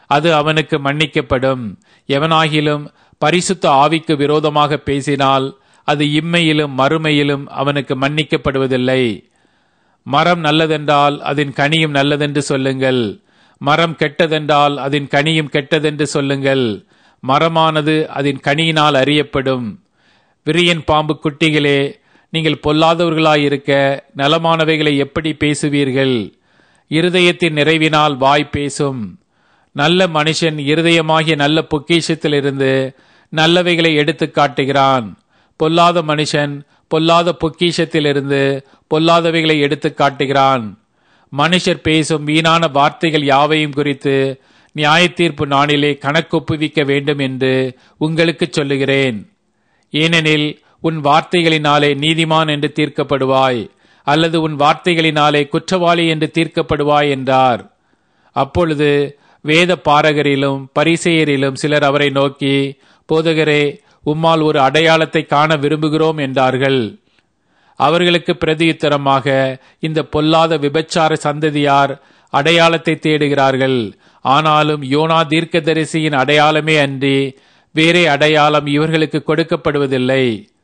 அது அவனுக்கு மன்னிக்கப்படும். எவனாகிலும் பரிசுத்த ஆவிக்கு விரோதமாக பேசினால் அது இம்மையிலும் மறுமையிலும் அவனுக்கு மன்னிக்கப்படுவதில்லை. மரம் நல்லதென்றால் அதன் கனியும் நல்லதென்று சொல்லுங்கள். மரம் கெட்டதென்றால் அதன் கனியும் கெட்டதென்று சொல்லுங்கள். மரமானது அதன் கனியினால் அறியப்படும். விரியன் பாம்பு குட்டிகளே, நீங்கள் பொல்லாதவர்களாயிருக்க நலமானவைகளை எப்படி பேசுவீர்கள்? இருதயத்தின் நிறைவினால் வாய் பேசும். நல்ல மனுஷன் இருதயமாகிய நல்ல பொக்கிஷத்திலிருந்து நல்லவைகளை எடுத்து காட்டுகிறான். பொல்லாத மனுஷன் பொல்லாத பொக்கிஷத்திலிருந்து பொல்லாதவைகளை எடுத்து காட்டுகிறான். மனுஷர் பேசும் வீணான வார்த்தைகள் யாவையும் குறித்து நியாய தீர்ப்பு நாளிலே கணக்கொப்புவிக்க வேண்டும் என்று உங்களுக்கு சொல்லுகிறேன். ஏனெனில் உன் வார்த்தைகளினாலே நீதிமான் என்று தீர்க்கப்படுவாய், அல்லது உன் வார்த்தைகளினாலே குற்றவாளி என்று தீர்க்கப்படுவாய் என்றார். அப்பொழுது வேத பாரகரிலும் பரிசேயரிலும் சிலர் அவரை நோக்கி, போதகரே, உம்மால் ஒரு அடையாளத்தை காண விரும்புகிறோம் என்றார்கள். அவர்களுக்கு பிரதியுத்தரமாக, இந்த பொல்லாத விபச்சார சந்ததியார் அடையாளத்தை தேடுகிறார்கள். ஆனாலும் யோனா தீர்க்கதரிசியின் அடையாளமே அன்றி வேறே அடையாளம் இவர்களுக்கு கொடுக்கப்படுவதில்லை.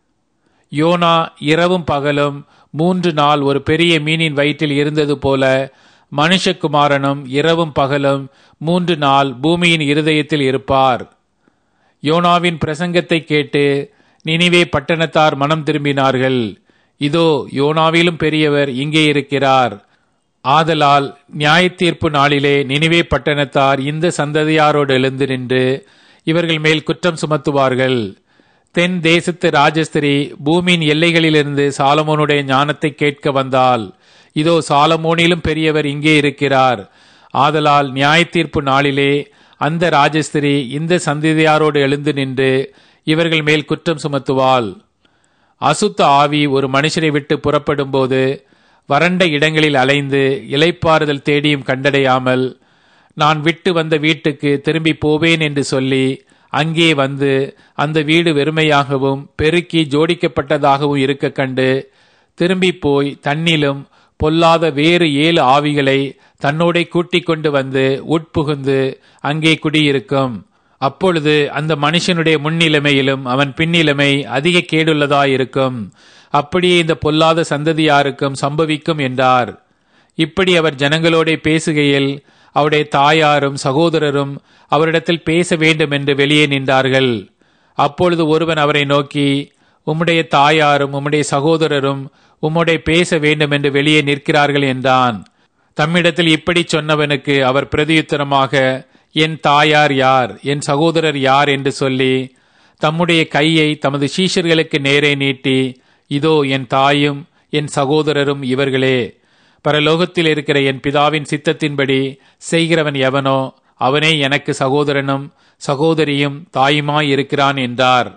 யோனா இரவும் பகலும் 3 நாள் ஒரு பெரிய மீனின் வயிற்றில் இருந்தது போல மனுஷகுமாரனும் இரவும் பகலும் 3 நாள் பூமியின் இருதயத்தில் இருப்பார். யோனாவின் பிரசங்கத்தை கேட்டு நினிவே பட்டணத்தார் மனம் திரும்பினார்கள். இதோ, யோனாவிலும் பெரியவர் இங்கே இருக்கிறார். ஆதலால் நியாய தீர்ப்பு நாளிலே நினிவே பட்டணத்தார் இந்த சந்ததியாரோடு எழுந்து நின்று இவர்கள் மேல் குற்றம் சுமத்துவார்கள். தென் தேசத்து ராஜஸ்திரி பூமியின் எல்லைகளிலிருந்து சாலமோனுடைய ஞானத்தை கேட்க வந்தால், இதோ, சாலமோனிலும் பெரியவர் இங்கே இருக்கிறார். ஆதலால் நியாய தீர்ப்பு நாளிலே அந்த ராஜஸ்திரி இந்த சந்ததியாரோடு எழுந்து நின்று இவர்கள் மேல் குற்றம் சுமத்துவாள். அசுத்த ஆவி ஒரு மனுஷனை விட்டு புறப்படும் போது வறண்ட இடங்களில் அலைந்து இளைப்பாறுதல் தேடியும் கண்டடையாமல், நான் விட்டு வந்த வீட்டுக்கு திரும்பி போவேன் என்று சொல்லி அங்கே வந்து அந்த வீடு வெறுமையாகவும் பெருக்கி ஜோடிக்கப்பட்டதாகவும் இருக்க கண்டு திரும்பி போய் தன்னிலும் பொல்லாத வேறு 7 ஆவிகளை தன்னோட கூட்டிக் கொண்டு வந்து உட்புகுந்து அங்கே குடியிருக்கும். அப்பொழுது அந்த மனுஷனுடைய முன்னிலைமையிலும் அவன் பின்னிலைமை அதிக கேடுள்ளதாயிருக்கும். அப்படியே இந்த பொல்லாத சந்ததியாருக்கும் சம்பவிக்கும் என்றார். இப்படி அவர் ஜனங்களோட பேசுகையில் அவருடைய தாயாரும் சகோதரரும் அவரிடத்தில் பேச வேண்டும் என்று வெளியே நின்றார்கள். அப்பொழுது ஒருவன் அவரை நோக்கி, உம்முடைய தாயாரும் உம்முடைய சகோதரரும் உம்முடைய பேச வேண்டும் என்று வெளியே நிற்கிறார்கள் என்றான். தம்மிடத்தில் இப்படி சொன்னவனுக்கு அவர் பிரதியுத்தரமாக, என் தாயார் யார், என் சகோதரர் யார் என்று சொல்லி தம்முடைய கையை தமது சீஷர்களுக்கு நேரே நீட்டி, இதோ என் தாயும் என் சகோதரரும் இவர்களே. பரலோகத்தில் இருக்கிற என் பிதாவின் சித்தத்தின்படி செய்கிறவன் எவனோ அவனே எனக்கு சகோதரனும் சகோதரியும் தாயுமாய் இருக்கிறான் என்றார்.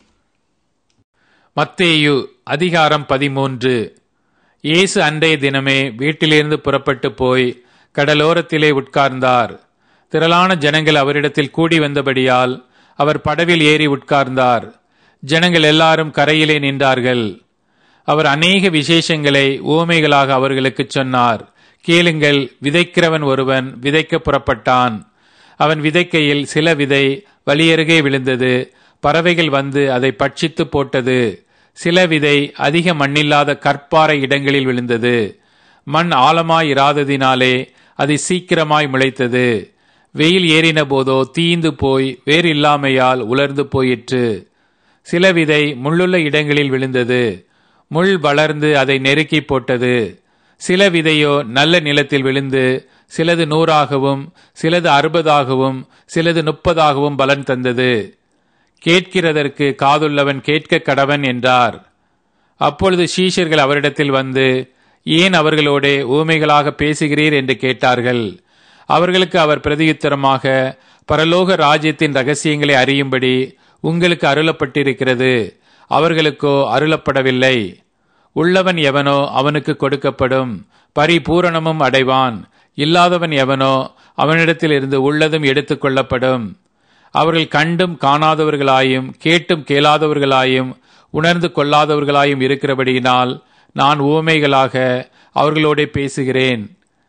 மத்தேயு அதிகாரம் 13. இயேசு அன்றைய தினமே வீட்டிலிருந்து புறப்பட்டு போய் கடலோரத்திலே உட்கார்ந்தார். திரளான ஜனங்கள் அவரிடத்தில் கூடி வந்தபடியால் அவர் படவில் ஏறி உட்கார்ந்தார். ஜனங்கள் எல்லாரும் கரையிலே நின்றார்கள். அவர் அநேக விசேஷங்களை உவமைகளாக அவர்களுக்கு சொன்னார். கேளுங்கள், விதைக்கிறவன் ஒருவன் விதைக்க புறப்பட்டான். அவன் விதைக்கையில் சில விதை வழியருகே விழுந்தது. பறவைகள் வந்து அதை பட்சித்து போட்டது. சில விதை அதிக மண்ணில்லாத கற்பாறை இடங்களில் விழுந்தது. மண் ஆழமாயிராததினாலே அது சீக்கிரமாய் முளைத்தது. வெயில் ஏறின போதோ தீந்து போய் வேறு இல்லாமையால் உலர்ந்து போயிற்று. சில விதை முள்ளுள்ள இடங்களில் விழுந்தது. முள் வளர்ந்து அதை நெருக்கி போட்டது. சில விதையோ நல்ல நிலத்தில் விழுந்து சிலது 100ஆகவும் சிலது 60ஆகவும் சிலது 30ஆகவும் பலன் தந்தது. கேட்கிறதற்கு காதுள்ளவன் கேட்க கடவன் என்றார். அப்பொழுது சீஷர்கள் அவரிடத்தில் வந்து, ஏன் அவர்களோட ஊமைகளாக பேசுகிறீர் என்று கேட்டார்கள். அவர்களுக்கு அவர் பிரதியுத்தரமாக, பரலோக ராஜ்யத்தின் ரகசியங்களை அறியும்படி உங்களுக்கு அருளப்பட்டிருக்கிறது, அவர்களுக்கோ அருளப்படவில்லை. உள்ளவன் எவனோ அவனுக்கு கொடுக்கப்படும், பரிபூரணமும் அடைவான். இல்லாதவன் எவனோ அவனிடத்தில் இருந்து உள்ளதும் எடுத்துக் கொள்ளப்படும். அவர்கள் கண்டும் காணாதவர்களாயும் கேட்டும் கேளாதவர்களாயும் உணர்ந்து கொள்ளாதவர்களாயும் இருக்கிறபடியினால் நான் உவமைகளாக அவர்களோட பேசுகிறேன்.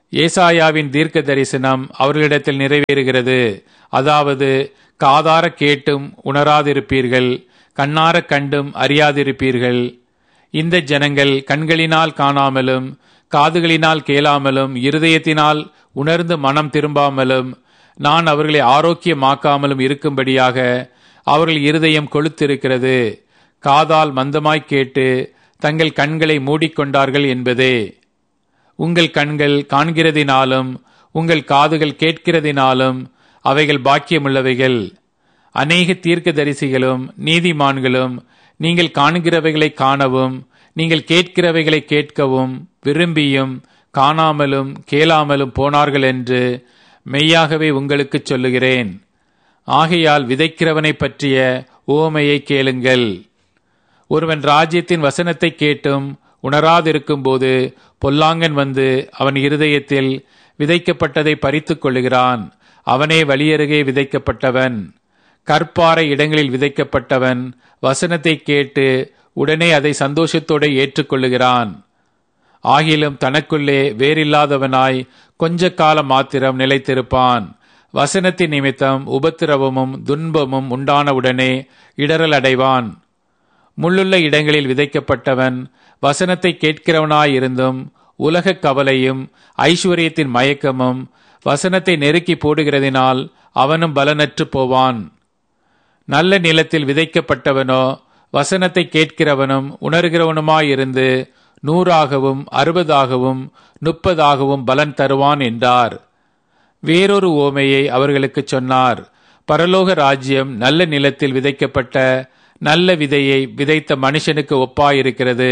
ஏசாயாவின் தீர்க்க தரிசனம் அவர்களிடத்தில் நிறைவேறுகிறது. அதாவது, காதார கேட்டும் உணராதிருப்பீர்கள், கண்ணார கண்டும் அறியாதிருப்பீர்கள். இந்த ஜனங்கள் கண்களினால் காணாமலும் காதுகளினால் கேளாமலும் இருதயத்தினால் உணர்ந்து மனம் திரும்பாமலும் நான் அவர்களை ஆரோக்கியமாக்காமலும் இருக்கும்படியாக அவர்கள் இருதயம் கொழுத்திருக்கிறது. காதால் மந்தமாய் கேட்டு தங்கள் கண்களை மூடிக்கொண்டார்கள் என்பதே. உங்கள் கண்கள் காண்கிறதினாலும் உங்கள் காதுகள் கேட்கிறதினாலும் அவைகள் பாக்கியமுள்ளவைகள். அநேக தீர்க்கதரிசிகளும் நீதிமான்களும் நீங்கள் காண்கிறவைகளை காணவும் நீங்கள் கேட்கிறவைகளை கேட்கவும் விரும்பியும் காணாமலும் கேளாமலும் போனார்கள் என்று மெய்யாகவே உங்களுக்கு சொல்லுகிறேன். ஆகையால் விதைக்கிறவனை பற்றிய உவமையை கேளுங்கள். ஒருவன் ராஜ்யத்தின் வசனத்தை கேட்டும் உணராதிருக்கும் போது பொல்லாங்கன் வந்து அவன் இருதயத்தில் விதைக்கப்பட்டதை பறித்துக் கொள்ளுகிறான். அவனே வழியருகே விதைக்கப்பட்டவன். கற்பாறை இடங்களில் விதைக்கப்பட்டவன் வசனத்தை கேட்டு உடனே அதை சந்தோஷத்தோடு ஏற்றுக்கொள்ளுகிறான். ஆகிலும் தனக்குள்ளே வேறில்லாதவனாய் கொஞ்ச காலம் மாத்திரம் நிலைத்திருப்பான். வசனத்தின் நிமித்தம் உபத்திரவமும் துன்பமும் உண்டானவுடனே இடறல் அடைவான். முள்ளுள்ள இடங்களில் விதைக்கப்பட்டவன் வசனத்தை கேட்கிறவனாயிருந்தும் உலக கவலையும் ஐஸ்வர்யத்தின் மயக்கமும் வசனத்தை நெருக்கி போடுகிறதினால் அவனும் பலனற்று போவான். நல்ல நிலத்தில் விதைக்கப்பட்டவனோ வசனத்தை கேட்கிறவனும் உணர்கிறவனுமாயிருந்து 100ஆகவும் 60ஆகவும் 30ஆகவும் பலன் தருவான் என்றார். வேறொரு உவமையை அவர்களுக்கு சொன்னார். பரலோக ராஜ்யம் நல்ல நிலத்தில் விதைக்கப்பட்ட நல்ல விதையை விதைத்த மனுஷனுக்கு ஒப்பாயிருக்கிறது.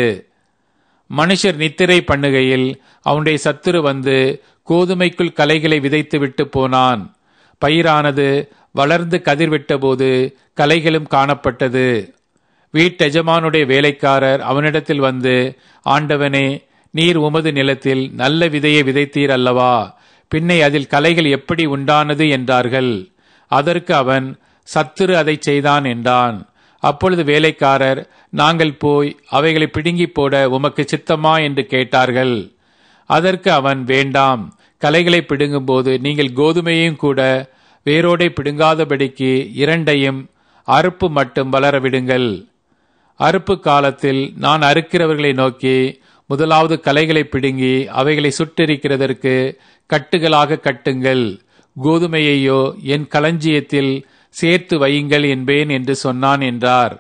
மனுஷர் நித்திரை பண்ணுகையில் அவனுடைய சத்துரு வந்து கோதுமைக்குள் களைகளை விதைத்து விட்டு போனான். பயிரானது வளர்ந்து கதிர்விட்ட போது களைகளும் காணப்பட்டது. வீட்டெஜமானுடைய வேலைக்காரர் அவனிடத்தில் வந்து, ஆண்டவனே, நீர் உமது நிலத்தில் நல்ல விதையை விதைத்தீர் அல்லவா? பின்னை அதில் களைகள் எப்படி உண்டானது என்றார்கள். அதற்கு அவன், சத்துரு அதை செய்தான் என்றான். அப்பொழுது வேலைக்காரர், நாங்கள் போய் அவைகளை பிடுங்கி போட உமக்கு சித்தமா என்று கேட்டார்கள். அதற்கு அவன், வேண்டாம், களைகளை பிடுங்கும்போது நீங்கள் கோதுமையையும் கூட வேரோடை பிடுங்காதபடிக்கு இரண்டையும் அறுப்பு மட்டும் வளர விடுங்கள். அறுப்பு காலத்தில் நான் அறுக்கிறவர்களை நோக்கி, முதலாவது களைகளை பிடுங்கி அவைகளை சுட்டெரிக்கிறதற்கு கட்டுகளாக கட்டுங்கள், கோதுமையையோ என் களஞ்சியத்தில் சேர்த்து வையுங்கள் என்பேன் என்று சொன்னான் என்றார்.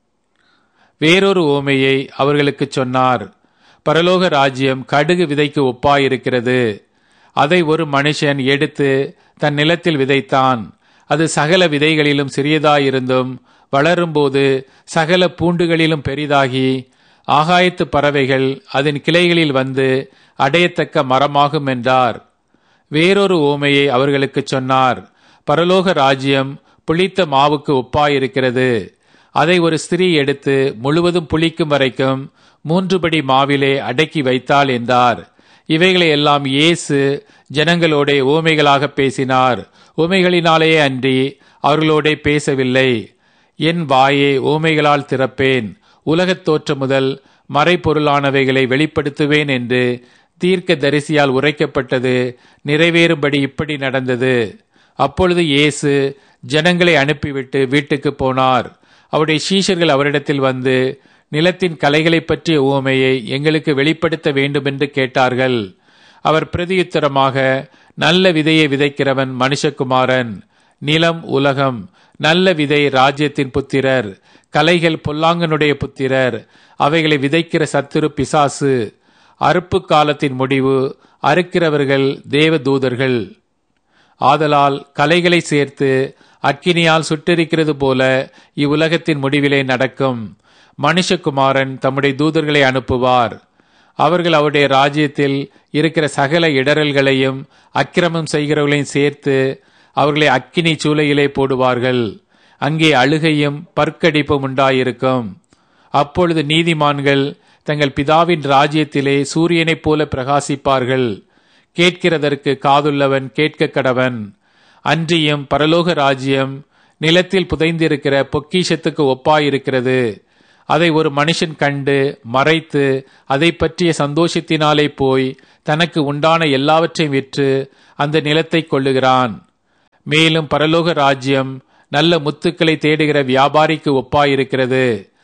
வேறொரு உவமையை அவர்களுக்கு சொன்னார். பரலோக ராஜ்யம் கடுகு விதைக்கு ஒப்பாயிருக்கிறது. அதை ஒரு மனுஷன் எடுத்து தன் நிலத்தில் விதைத்தான். அது சகல விதைகளிலும் சிறியதாயிருந்தும் வளரும்போது சகல பூண்டுகளிலும் பெரிதாகி ஆகாயத்து பறவைகள் அதன் கிளைகளில் வந்து அடையத்தக்க மரமாகும் என்றார். வேறொரு உவமையை அவர்களுக்கு சொன்னார். பரலோக ராஜ்யம் புளித்த மாவுக்கு ஒப்பாயிருக்கிறது. அதை ஒரு ஸ்திரீ எடுத்து முழுவதும் புளிக்கும் வரைக்கும் 3 படி மாவிலே அடக்கி வைத்தாள் என்றார். இவைகளை எல்லாம் இயேசு ஜனங்களோட உவமைகளாக பேசினார். உவமைகளினாலேயே அன்றி அவர்களோட பேசவில்லை. என் வாயை உவமைகளால் திறப்பேன், உலகத் தோற்றம் முதல் மறைபொருளானவைகளை வெளிப்படுத்துவேன் என்று தீர்க்க தரிசியால் உரைக்கப்பட்டது நிறைவேறும்படி இப்படி நடந்தது. அப்பொழுது இயேசு ஜனங்களை அனுப்பிவிட்டு வீட்டுக்கு போனார். அவருடைய சீஷர்கள் அவரிடத்தில் வந்து, நிலத்தின் களைகளை பற்றிய உவமையை எங்களுக்கு வெளிப்படுத்த வேண்டுமென்று கேட்டார்கள். அவர் பிரதியுத்தரமாக, நல்ல விதையை விதைக்கிறவன் மனுஷகுமாரன், நிலம் உலகம், நல்ல விதை ராஜ்யத்தின் புத்திரர், களைகள் பொல்லாங்கனுடைய புத்திரர், அவைகளை விதைக்கிற சத்துரு பிசாசு, அறுப்பு காலத்தின் முடிவு அறுக்கிறவர்கள் தேவ தூதர்கள். ஆதலால் களைகளை சேர்த்து அக்கினியால் சுட்டெரிக்கிறது போல இவ்வுலகத்தின் முடிவிலே நடக்கும். மனுஷகுமாரன் தம்முடைய தூதர்களை அனுப்புவார். அவர்கள் அவருடைய ராஜ்யத்தில் இருக்கிற சகல இடரல்களையும் அக்கிரமம் செய்கிறவர்களையும் சேர்த்து அவர்களை அக்கினி சூளையிலே போடுவார்கள். அங்கே அழுகையும் பற்கடிப்பும் உண்டாயிருக்கும். அப்பொழுது நீதிமான்கள் தங்கள் பிதாவின் ராஜ்யத்திலே சூரியனைப் போல பிரகாசிப்பார்கள். கேட்கிறதற்கு காதுள்ளவன் கேட்க கடவன். அன்றியும் பரலோக ராஜ்யம் நிலத்தில் புதைந்திருக்கிற பொக்கிஷத்துக்கு ஒப்பாயிருக்கிறது. அதை ஒரு மனுஷன் கண்டு மறைத்து அதை பற்றிய சந்தோஷத்தினாலே போய் தனக்கு உண்டான எல்லாவற்றையும் விற்று அந்த நிலத்தை கொள்ளுகிறான். மேலும் பரலோக ராஜ்யம் நல்ல முத்துக்களை தேடுகிற வியாபாரிக்கு ஒப்பாயிருக்கிறது.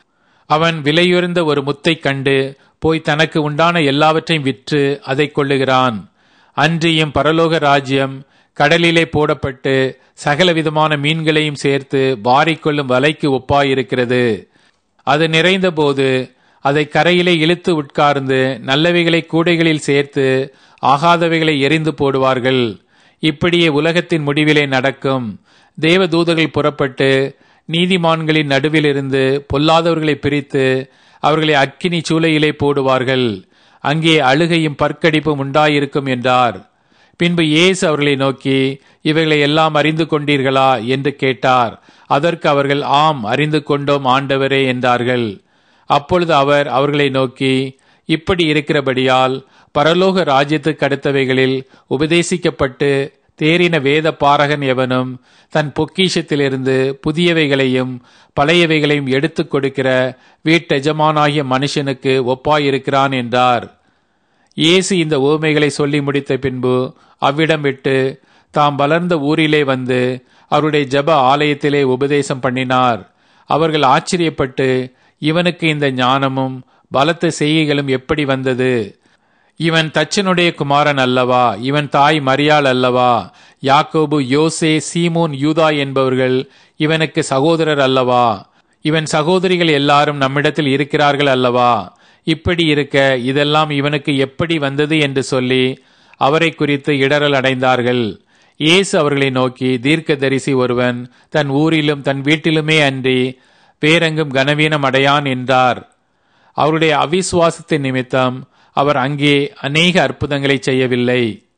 அவன் விலையுயர்ந்த ஒரு முத்தை கண்டு போய் தனக்கு உண்டான எல்லாவற்றையும் விற்று அதை கொள்ளுகிறான். அன்றியும் பரலோக ராஜ்யம் கடலிலே போடப்பட்டு சகலவிதமான மீன்களையும் சேர்த்து வாரிக்கொள்ளும் வலைக்கு ஒப்பாயிருக்கிறது. அது நிறைந்த போது அதை கரையிலே இழுத்து உட்கார்ந்து நல்லவைகளை கூடைகளில் சேர்த்து ஆகாதவைகளை எரிந்து போடுவார்கள். இப்படியே உலகத்தின் முடிவிலே நடக்கும். தேவதூதர்கள் புறப்பட்டு நீதிமான்களின் நடுவிலிருந்து பொல்லாதவர்களை பிரித்து அவர்களை அக்கினி சூளையிலே போடுவார்கள். அங்கே அழுகையும் பற்கடிப்பும் உண்டாயிருக்கும் என்றார். பின்பு இயேசு அவர்களை நோக்கி, இவைகளை எல்லாம் அறிந்து கொண்டீர்களா என்று கேட்டார். அதற்கு அவர்கள், ஆம், அறிந்து கொண்டோம் ஆண்டவரே என்றார்கள். அப்பொழுது அவர் அவர்களை நோக்கி, இப்படி இருக்கிறபடியால் பரலோக ராஜ்யத்துக்கு அடுத்தவைகளில் உபதேசிக்கப்பட்டு தேறின வேத பாரகன் எவனும் தன் பொக்கிஷத்திலிருந்து புதியவைகளையும் பழையவைகளையும் எடுத்துக் கொடுக்கிற வீட்டெஜமானாகிய மனுஷனுக்கு ஒப்பாயிருக்கிறான் என்றார். இயேசு இந்த உவமைகளை சொல்லி முடித்த பின்பு அவ்விடம் விட்டு தாம் வளர்ந்த ஊரிலே வந்து அவருடைய ஜெப ஆலயத்திலே உபதேசம் பண்ணினார். அவர்கள் ஆச்சரியப்பட்டு, இவனுக்கு இந்த ஞானமும் பலத்த செய்கைகளும் எப்படி வந்தது? இவன் தச்சனுடைய குமாரன் அல்லவா? இவன் தாய் மரியாள் அல்லவா? யாக்கோபு, யோசே, சீமோன், யூதா என்பவர்கள் இவனுக்கு சகோதரர் அல்லவா? இவன் சகோதரிகள் எல்லாரும் நம்மிடத்தில் இருக்கிறார்கள் அல்லவா? இப்படி இருக்க இதெல்லாம் இவனுக்கு எப்படி வந்தது என்று சொல்லி அவரை குறித்து இடறல் அடைந்தார்கள். இயேசு அவர்களை நோக்கி, தீர்க்கதரிசி ஒருவன் தன் ஊரிலும் தன் வீட்டிலுமே அன்றி வேறெங்கும் கனவீனம் அடையான் என்றார். அவருடைய அவிசுவாசத்தின் நிமித்தம் அவர் அங்கே அநேக அற்புதங்களை செய்யவில்லை.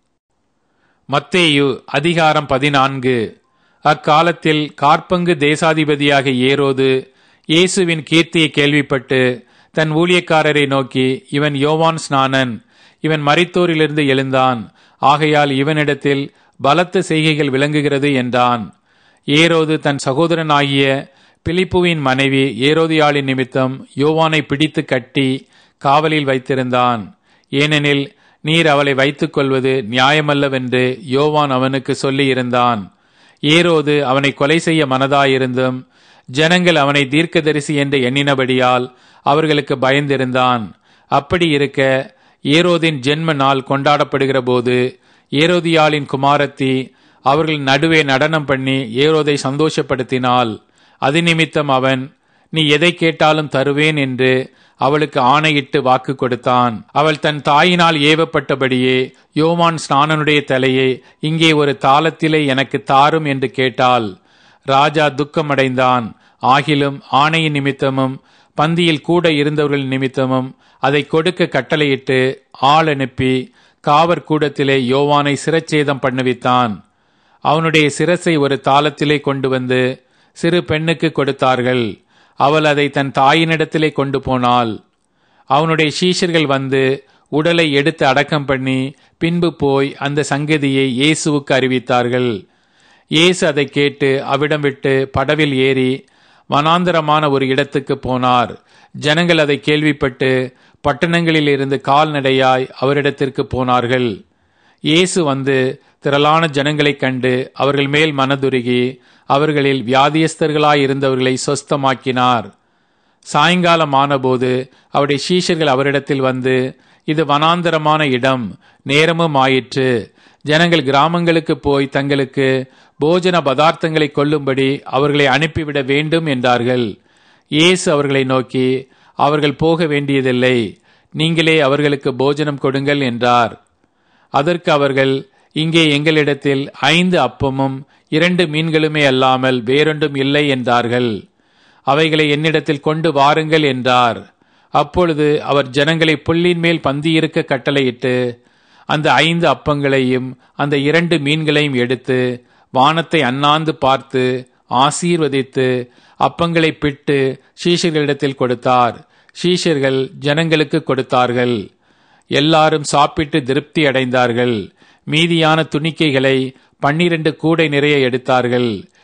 மத்தேயு அதிகாரம் 14. அக்காலத்தில் காற்பங்கு தேசாதிபதியாக ஏரோது இயேசுவின் கீர்த்தியை கேள்விப்பட்டு தன் ஊழியக்காரரை நோக்கி, இவன் யோவான் ஸ்நானன், இவன் மரித்தோரிலிருந்து எழுந்தான், ஆகையால் இவனிடத்தில் பலத்த செய்கைகள் விளங்குகிறது என்றான். ஏரோது தன் சகோதரனாகிய பிலிப்புவின் மனைவி ஏரோதியாளின் நிமித்தம் யோவானை பிடித்து கட்டி காவலில் வைத்திருந்தான். ஏனெனில் நீர் அவளை வைத்துக் கொள்வது நியாயமல்லவென்று யோவான் அவனுக்கு சொல்லி இருந்தான். ஏரோது அவனை கொலை செய்ய மனதாயிருந்தும் ஜனங்கள் அவனை தீர்க்கதரிசி என்று எண்ணினபடியால் அவர்களுக்கு பயந்திருந்தான். அப்படி இருக்க ஏரோதின் ஜென்ம நாள் கொண்டாடப்படுகிற போது ஏரோதியாளின் குமாரத்தி அவர்கள் நடுவே நடனம் பண்ணி ஏரோதை சந்தோஷப்படுத்தினாள். அது நிமித்தம் அவன், நீ எதை கேட்டாலும் தருவேன் என்று அவளுக்கு ஆணையிட்டு வாக்கு கொடுத்தான். அவள் தன் தாயினால் ஏவப்பட்டபடியே யோவான் ஸ்நானனுடைய தலையை இங்கே ஒரு தாளத்திலே எனக்கு தாரும் என்று கேட்டாள். ராஜா துக்கமடைந்தான். ஆகிலும் ஆணையின் நிமித்தமும் பந்தியில் கூட இருந்தவர்கள் நிமித்தமும் அதை கொடுக்க கட்டளையிட்டு ஆள் அனுப்பி காவற்கூடத்திலே யோவானை சிரச்சேதம் பண்ணுவித்தான். அவனுடைய சிரசை ஒரு தாளத்திலே கொண்டு வந்து சிறு பெண்ணுக்கு கொடுத்தார்கள். அவள் அதை தன் தாயினிடத்திலே கொண்டு போனாள். அவனுடைய சீஷர்கள் வந்து உடலை எடுத்து அடக்கம் பண்ணி பின்பு போய் அந்த சங்கதியை இயேசுவுக்கு அறிவித்தார்கள். இயேசு அதை கேட்டு அவ்விடம் விட்டு படவில் ஏறி வனாந்தரமான ஒரு இடத்துக்கு போனார். ஜனங்கள் அதை கேள்விப்பட்டு பட்டணங்களில் இருந்து கால்நடையாய் அவரிடத்திற்கு போனார்கள். இயேசு வந்து திரளான ஜனங்களைக் கண்டு அவர்கள் மேல் மனதுருகி அவர்களில் வியாதியஸ்தர்களாயிருந்தவர்களை சொஸ்தமாக்கினார். சாயங்காலம் ஆனபோது அவருடைய சீஷர்கள் அவரிடத்தில் வந்து, இது வனாந்தரமான இடம், நேரமும் ஆயிற்று. ஜனங்கள் கிராமங்களுக்கு போய் தங்களுக்கு போஜன பதார்த்தங்களை கொள்ளும்படி அவர்களை அனுப்பிவிட வேண்டும் என்றார்கள். இயேசு அவர்களை நோக்கி, அவர்கள் போக வேண்டியதில்லை, நீங்களே அவர்களுக்கு போஜனம் கொடுங்கள் என்றார். அதற்கு அவர்கள், இங்கே எங்களிடத்தில் 5 அப்பமும் 2 மீன்களுமே அல்லாமல் வேறொன்றும் இல்லை என்றார்கள். அவைகளை என்னிடத்தில் கொண்டு வாருங்கள் என்றார். அப்பொழுது அவர் ஜனங்களை புல்லின் மேல் பந்தியிருக்க கட்டளையிட்டு அந்த 5 அப்பங்களையும் அந்த 2 மீன்களையும் எடுத்து வானத்தை அண்ணாந்து பார்த்து ஆசீர்வதித்து அப்பங்களை பிட்டு சீஷர்களிடத்தில் கொடுத்தார். சீஷர்கள் ஜனங்களுக்கு கொடுத்தார்கள். எல்லாரும் சாப்பிட்டு திருப்தி அடைந்தார்கள். மீதியான துணிக்கைகளை 12 கூடை நிறைய எடுத்தார்கள்.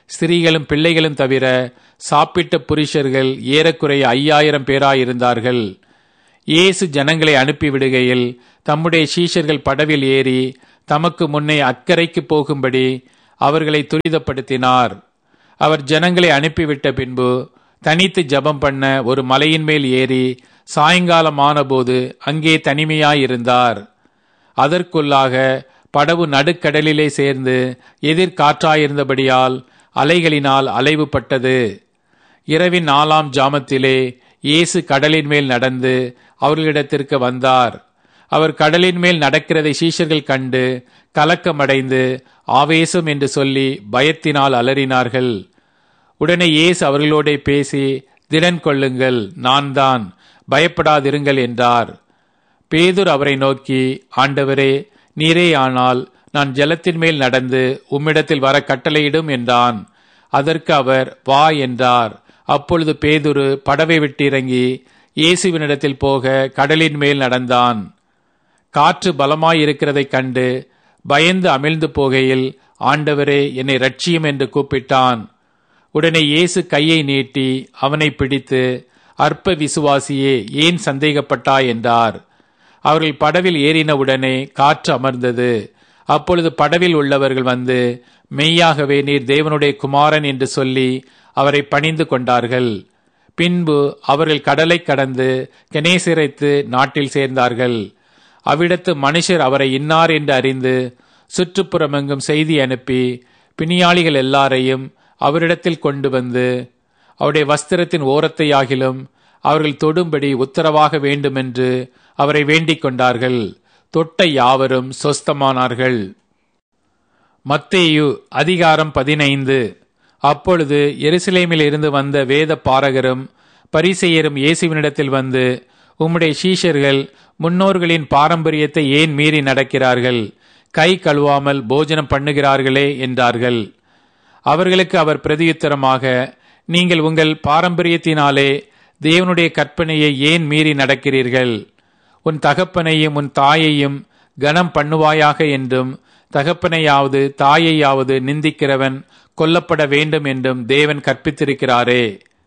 ஸ்திரீகளும் பிள்ளைகளும் தவிர சாப்பிட்ட புருஷர்கள் ஏறக்குறைய 5000 பேராயிருந்தார்கள். இயேசு ஜனங்களை அனுப்பிவிடுகையில் தம்முடைய சீஷர்கள் படவில் ஏறி தமக்கு முன்னே அக்கரைக்கு போகும்படி அவர்களை துரிதப்படுத்தினார். அவர் ஜனங்களை அனுப்பிவிட்ட பின்பு தனித்து ஜெபம் பண்ண ஒரு மலையின் மேல் ஏறி சாயங்காலமான போது அங்கே தனிமையாயிருந்தார். அதற்குள்ளாக படவு நடுக்கடலிலே சேர்ந்து எதிர்காற்றாயிருந்தபடியால் அலைகளினால் அலைவுபட்டது. இரவின் 4ஆம் ஜாமத்திலே இயேசு கடலின் மேல் நடந்து அவர்களிடத்திற்கு வந்தார். அவர் கடலின் மேல் நடக்கிறதை சீஷர்கள் கண்டு கலக்கமடைந்து ஆவேசம் என்று சொல்லி பயத்தினால் அலறினார்கள். உடனே இயேசு அவர்களோடே பேசி, திடன் கொள்ளுங்கள், நான் தான், பயப்படாதிருங்கள் என்றார். பேதுரு அவரை நோக்கி, ஆண்டவரே, நீரே ஆனால் நான் ஜலத்தின் மேல் நடந்து உம்மிடத்தில் வர கட்டளையிடும் என்றான். அதற்கு அவர், வா என்றார். அப்பொழுது பேதுரு படவை விட்டு இறங்கி இயேசுவினிடத்தில் போக கடலின் மேல் நடந்தான். காற்று பலமாயிருக்கிறதைக் கண்டு பயந்து அமிழ்ந்து போகையில், ஆண்டவரே, என்னை இரட்சியும் என்று கூப்பிட்டான். உடனே இயேசு கையை நீட்டி அவனை பிடித்து, அற்ப விசுவாசியே, ஏன் சந்தேகப்பட்டாய் என்றார். அவர்கள் படவில் ஏறினவுடனே காற்று அமர்ந்தது. அப்பொழுது படவில் உள்ளவர்கள் வந்து, மெய்யாகவே நீர் தேவனுடைய குமாரன் என்று சொல்லி அவரை பணிந்து கொண்டார்கள். பின்பு அவர்கள் கடலை கடந்து கெனேசரேத்து நாட்டில் சேர்ந்தார்கள். அவ்விடத்து மனுஷர் அவரை இன்னார் என்று அறிந்து சுற்றுப்புறமெங்கும் செய்தி அனுப்பி பிணியாளிகள் எல்லாரையும் அவரிடத்தில் கொண்டு வந்து அவருடைய வஸ்திரத்தின் ஓரத்தையாகிலும் அவர்கள் தொடும்படி உத்தரவாக வேண்டுமென்று அவரை வேண்டிக் கொண்டார்கள். தொட்ட யாவரும் சொஸ்தமானார்கள். மத்தேயு அதிகாரம் 15. அப்பொழுது எருசலேமில் இருந்து வந்த வேத பாரகரும் பரிசேயரும் இயேசுவினிடத்தில் வந்து, உம்முடைய சீஷர்கள் முன்னோர்களின் பாரம்பரியத்தை ஏன் மீறி நடக்கிறார்கள்? கை கழுவாமல் போஜனம் பண்ணுகிறார்களே என்றார்கள். அவர்களுக்கு அவர் பிரதியுத்தரமாக, நீங்கள் உங்கள் பாரம்பரியத்தினாலே தேவனுடைய கற்பனையை ஏன் மீறி நடக்கிறீர்கள்? உன் தகப்பனையும் உன் தாயையும் கனம் பண்ணுவாயாக என்றும், தகப்பனையாவது தாயையாவது நிந்திக்கிறவன் கொல்லப்பட வேண்டும் என்றும் தேவன் கற்பித்திருக்கிறாரே.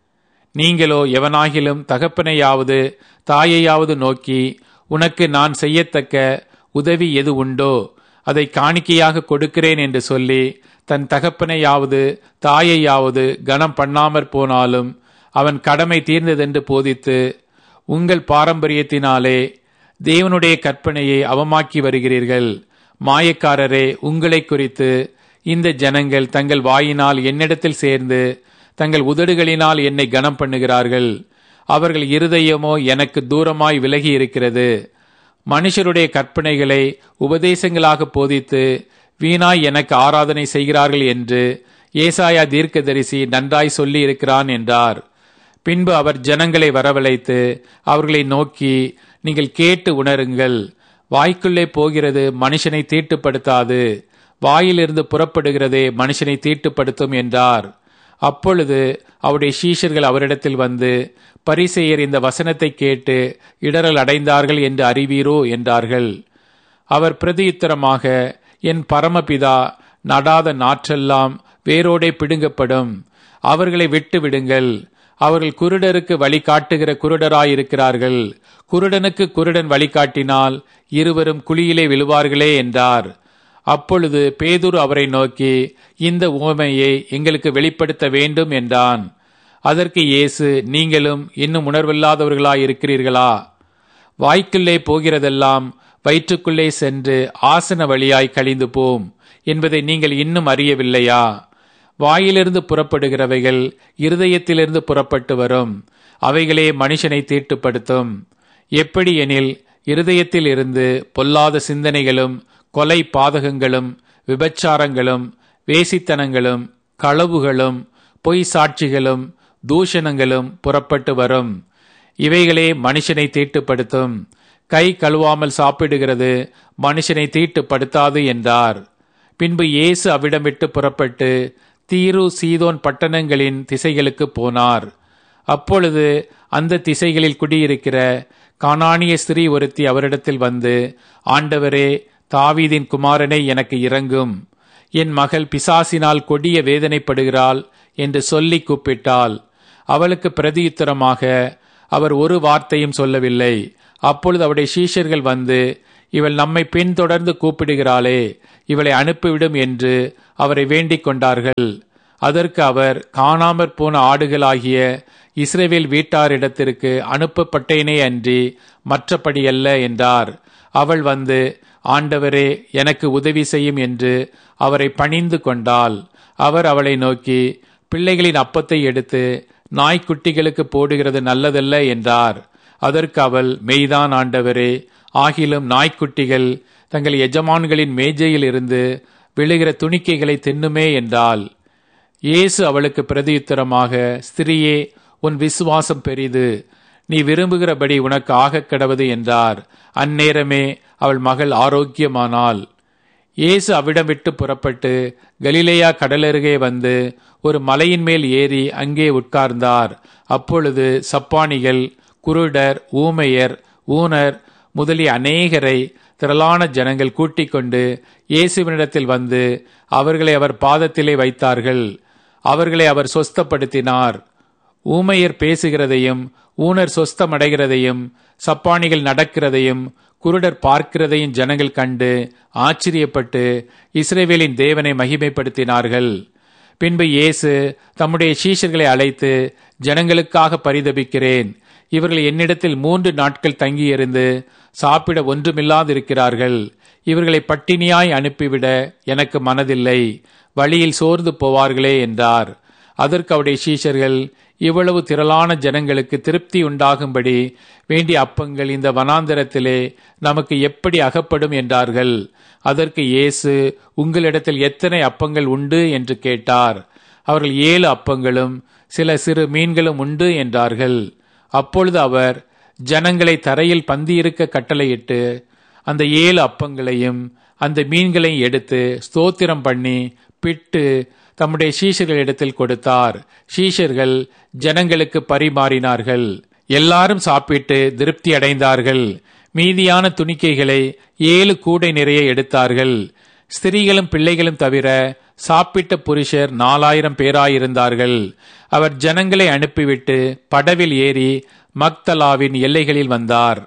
நீங்களோ எவனாகிலும் தகப்பனையாவது தாயையாவது நோக்கி, உனக்கு நான் செய்யத்தக்க உதவி எது உண்டோ அதை காணிக்கையாக கொடுக்கிறேன் என்று சொல்லி தன் தகப்பனையாவது தாயையாவது கனம் பண்ணாமற் போனாலும் அவன் கடமை தீர்ந்ததென்று போதித்து, உங்கள் பாரம்பரியத்தினாலே தேவனுடைய கற்பனையை அவமாக்கி வருகிறீர்கள். மாயக்காரரே, உங்களை குறித்து இந்த ஜனங்கள் தங்கள் வாயினால் என்னிடத்தில் சேர்ந்து தங்கள் உதடுகளினால் என்னை கனம் பண்ணுகிறார்கள். அவர்கள் இருதயமோ எனக்கு தூரமாய் விலகி இருக்கிறது. மனுஷருடைய கற்பனைகளை உபதேசங்களாக போதித்து வீணாய் எனக்கு ஆராதனை செய்கிறார்கள் என்று ஏசாயா தீர்க்கதரிசி நன்றாய் சொல்லி இருக்கிறான் என்றார். பின்பு அவர் ஜனங்களை வரவழைத்து அவர்களை நோக்கி, நீங்கள் கேட்டு உணருங்கள். வாய்க்குள்ளே போகிறது மனுஷனை தீட்டுப்படுத்தாது, வாயிலிருந்து புறப்படுகிறதே மனுஷனை தீட்டுப்படுத்தும் என்றார். அப்பொழுது அவருடைய சீஷர்கள் அவரிடத்தில் வந்து, பரிசேயர் இந்த வசனத்தை கேட்டு இடறல் அடைந்தார்கள் என்று அறிவீரோ என்றார்கள். அவர் பிரதியுத்தரமாக, என் பரமபிதா நடாத நாற்றெல்லாம் வேரோடே பிடுங்கப்படும். அவர்களை விட்டு விடுங்கள். அவர்கள் குருடருக்கு வழிகாட்டுகிற குருடராயிருக்கிறார்கள். குருடனுக்கு குருடன் வழிகாட்டினால் இருவரும் குழியிலே விழுவார்களே என்றார். அப்பொழுது பேதுரு அவரை நோக்கி, இந்த உவமையை எங்களுக்கு வெளிப்படுத்த வேண்டும் என்றான். அதற்கு இயேசு, நீங்களும் இன்னும் உணர்வில்லாதவர்களாயிருக்கிறீர்களா? வாய்க்குள்ளே போகிறதெல்லாம் வயிற்றுக்குள்ளே சென்று ஆசன வழியாய் கழிந்து போம் என்பதை நீங்கள் இன்னும் அறியவில்லையா? வாயிலிருந்து புறப்படுகிறவைகள் இருதயத்திலிருந்து புறப்பட்டு வரும், அவைகளே மனுஷனை தீட்டுப்படுத்தும். எப்படி எனில், இருதயத்தில் இருந்து பொல்லாத சிந்தனைகளும் கொலை பாதகங்களும் விபச்சாரங்களும் வேசித்தனங்களும் களவுகளும் பொய் சாட்சிகளும் தூஷணங்களும் புறப்பட்டு வரும். இவைகளே மனுஷனை தீட்டுப்படுத்தும். கை கழுவாமல் சாப்பிடுகிறது மனுஷனை தீட்டுப்படுத்தாது என்றார். பின்பு இயேசு அவ்விடம் விட்டு புறப்பட்டு தீரு சீதோன் பட்டணங்களின் திசைகளுக்கு போனார். அப்பொழுது அந்த திசைகளில் குடியிருக்கிற கானானிய ஸ்திரீ ஒருத்தி அவரிடத்தில் வந்து, ஆண்டவரே, தாவீதின் குமாரனை எனக்கு இரங்கும், என் மகள் பிசாசினால் கொடிய வேதனைப்படுகிறாள் என்று சொல்லி கூப்பிட்டாள். அவளுக்கு பிரதியுத்தரமாக அவர் ஒரு வார்த்தையும் சொல்லவில்லை. அப்பொழுது அவருடைய சீஷர்கள் வந்து, இவள் நம்மை பின்தொடர்ந்து கூப்பிடுகிறாளே, இவளை அனுப்பிவிடும் என்று அவரை வேண்டிக் கொண்டார்கள். அதற்கு அவர், காணாமற் போன ஆடுகளாகிய இஸ்ரவேல் வீட்டாரிடத்திற்கு அனுப்பப்பட்டேனே அன்றி மற்றபடியல்ல என்றார். அவள் வந்து, ஆண்டவரே, எனக்கு உதவி செய்யும் என்று அவரை பணிந்து கொண்டாள். அவர் அவளை நோக்கி, பிள்ளைகளின் அப்பத்தை எடுத்து நாய்க்குட்டிகளுக்கு போடுகிறது நல்லதல்ல என்றார். அதற்கு அவள், மெய்தான் ஆண்டவரே, ஆகிலும் நாய்க்குட்டிகள் தங்கள் எஜமான்களின் மேஜையில் இருந்து விழுகிற துணிக்கைகளை தின்னுமே என்றாள். இயேசு அவளுக்கு பிரதியுத்தரமாக, ஸ்திரியே, உன் விசுவாசம் பெரிது, நீ விரும்புகிறபடி உனக்கு ஆகக் கடவது என்றார். அந்நேரமே அவள் மகள் ஆரோக்கியமானாள். இயேசு அவ்விடம் விட்டு புறப்பட்டு கலிலேயா கடலருகே வந்து ஒரு மலையின் மேல் ஏறி அங்கே உட்கார்ந்தார். அப்பொழுது சப்பானிகள், குருடர், ஊமையர், ஊனர் முதலிய அநேகரை திரளான ஜனங்கள் கூட்டிக் கொண்டு இயேசுவினிடத்தில் வந்து அவர்களை அவர் பாதத்திலே வைத்தார்கள். அவர்களை அவர் சொஸ்தப்படுத்தினார். ஊமையர் பேசுகிறதையும், ஊனர் சொஸ்தமடைகிறதையும், சப்பானிகள் நடக்கிறதையும், குருடர் பார்க்கிறதையும் ஜனங்கள் கண்டு ஆச்சரியப்பட்டு இஸ்ரவேலின் தேவனை மகிமைப்படுத்தினார்கள். பின்பு இயேசு தம்முடைய சீஷர்களை அழைத்து, ஜனங்களுக்காக பரிதபிக்கிறேன். இவர்கள் என்னிடத்தில் 3 நாட்கள் தங்கியிருந்து சாப்பிட ஒன்றுமில்லாதிருக்கிறார்கள். இவர்களை பட்டினியாய் அனுப்பிவிட எனக்கு மனதில்லை. வழியில் சோர்ந்து போவார்களே என்றார். அதற்கு அவருடைய சீஷர்கள், இவ்வளவு திரளான ஜனங்களுக்கு திருப்தி உண்டாகும்படி வேண்டிய அப்பங்கள் இந்த வனாந்தரத்திலே நமக்கு எப்படி அகப்படும் என்றார்கள். அதற்கு இயேசு, உங்களிடத்தில் எத்தனை அப்பங்கள் உண்டு என்று கேட்டார். அவர்கள் 7 அப்பங்களும் சில சிறு மீன்களும் உண்டு என்றார்கள். அப்பொழுது அவர் ஜனங்களை தரையில் பந்தியிருக்க கட்டளையிட்டு அந்த 7 அப்பங்களையும் அந்த மீன்களையும் எடுத்து ஸ்தோத்திரம் பண்ணி பிட்டு தம்முடைய சீஷர்களிடத்தில் கொடுத்தார். சீஷர்கள் ஜனங்களுக்கு பரிமாறினார்கள். எல்லாரும் சாப்பிட்டு திருப்தி அடைந்தார்கள். மீதியான துணிக்கைகளை 7 கூடை நிறைய எடுத்தார்கள். ஸ்திரீகளும் பிள்ளைகளும் தவிர சாப்பிட்ட புருஷர் 4000 பேராயிருந்தார்கள். அவர் ஜனங்களை அனுப்பிவிட்டு படவில் ஏறி மக்தலாவின் எல்லைகளில் வந்தார்.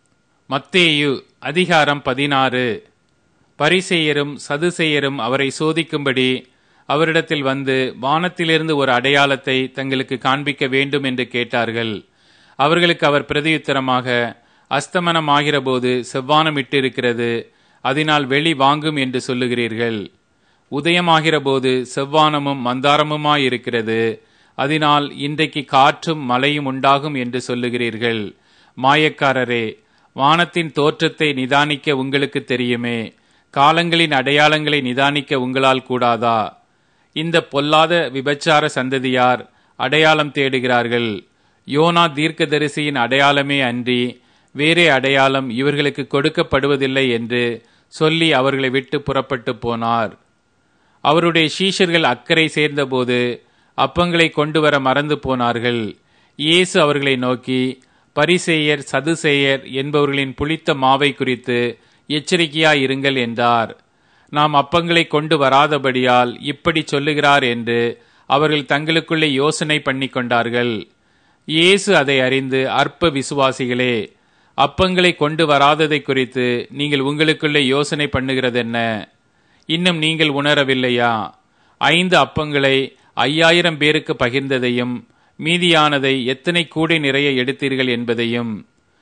மத்தேயு அதிகாரம் 16. பரிசேயரும் சதுசேயரும் அவரை சோதிக்கும்படி அவரிடத்தில் வந்து வானத்திலிருந்து ஒரு அடையாளத்தை தங்களுக்கு காண்பிக்க வேண்டும் என்று கேட்டார்கள். அவர்களுக்கு அவர் பிரதியுத்தரமாக, அஸ்தமனமாகிற போது செவ்வானம் இட்டிருக்கிறது, அதனால் வெளி வாங்கும் என்று சொல்லுகிறீர்கள். உதயமாகிற போது செவ்வானமும் மந்தாரமுமாயிருக்கிறது, அதனால் இன்றைக்கு காற்றும் மழையும் உண்டாகும் என்று சொல்லுகிறீர்கள். மாயக்காரரே, வானத்தின் தோற்றத்தை நிதானிக்க உங்களுக்கு தெரியுமே, காலங்களின் அடையாளங்களை நிதானிக்க உங்களால் கூடாதா? இந்த பொல்லாத விபச்சார சந்ததியார் அடையாளம் தேடுகிறார்கள். யோனா தீர்க்கதரிசியின் அடையாளமே அன்றி வேறே அடையாளம் இவர்களுக்கு கொடுக்கப்படுவதில்லை என்று சொல்லி அவர்களை விட்டு புறப்பட்டு போனார். அவருடைய சீஷர்கள் அக்கறை சேர்ந்தபோது அப்பங்களை கொண்டு வர மறந்து போனார்கள். இயேசு அவர்களை நோக்கி, பரிசேயர் சதுசேயர் என்பவர்களின் புளித்த மாவை குறித்து எச்சரிக்கையாயிருங்கள் என்றார். நாம் அப்பங்களை கொண்டு வராதபடியால் இப்படி சொல்லுகிறார் என்று அவர்கள் தங்களுக்குள்ளே யோசனை பண்ணி கொண்டார்கள். இயேசு அதை அறிந்து, அற்ப விசுவாசிகளே, அப்பங்களை கொண்டு வராததை குறித்து நீங்கள் உங்களுக்குள்ளே யோசனை பண்ணுகிறதென்ன? இன்னும் நீங்கள் உணரவில்லையா? 5 அப்பங்களை 5000 பேருக்கு பகிர்ந்ததையும் மீதியானதை எத்தனை கூடை நிறைய எடுத்தீர்கள் என்பதையும்,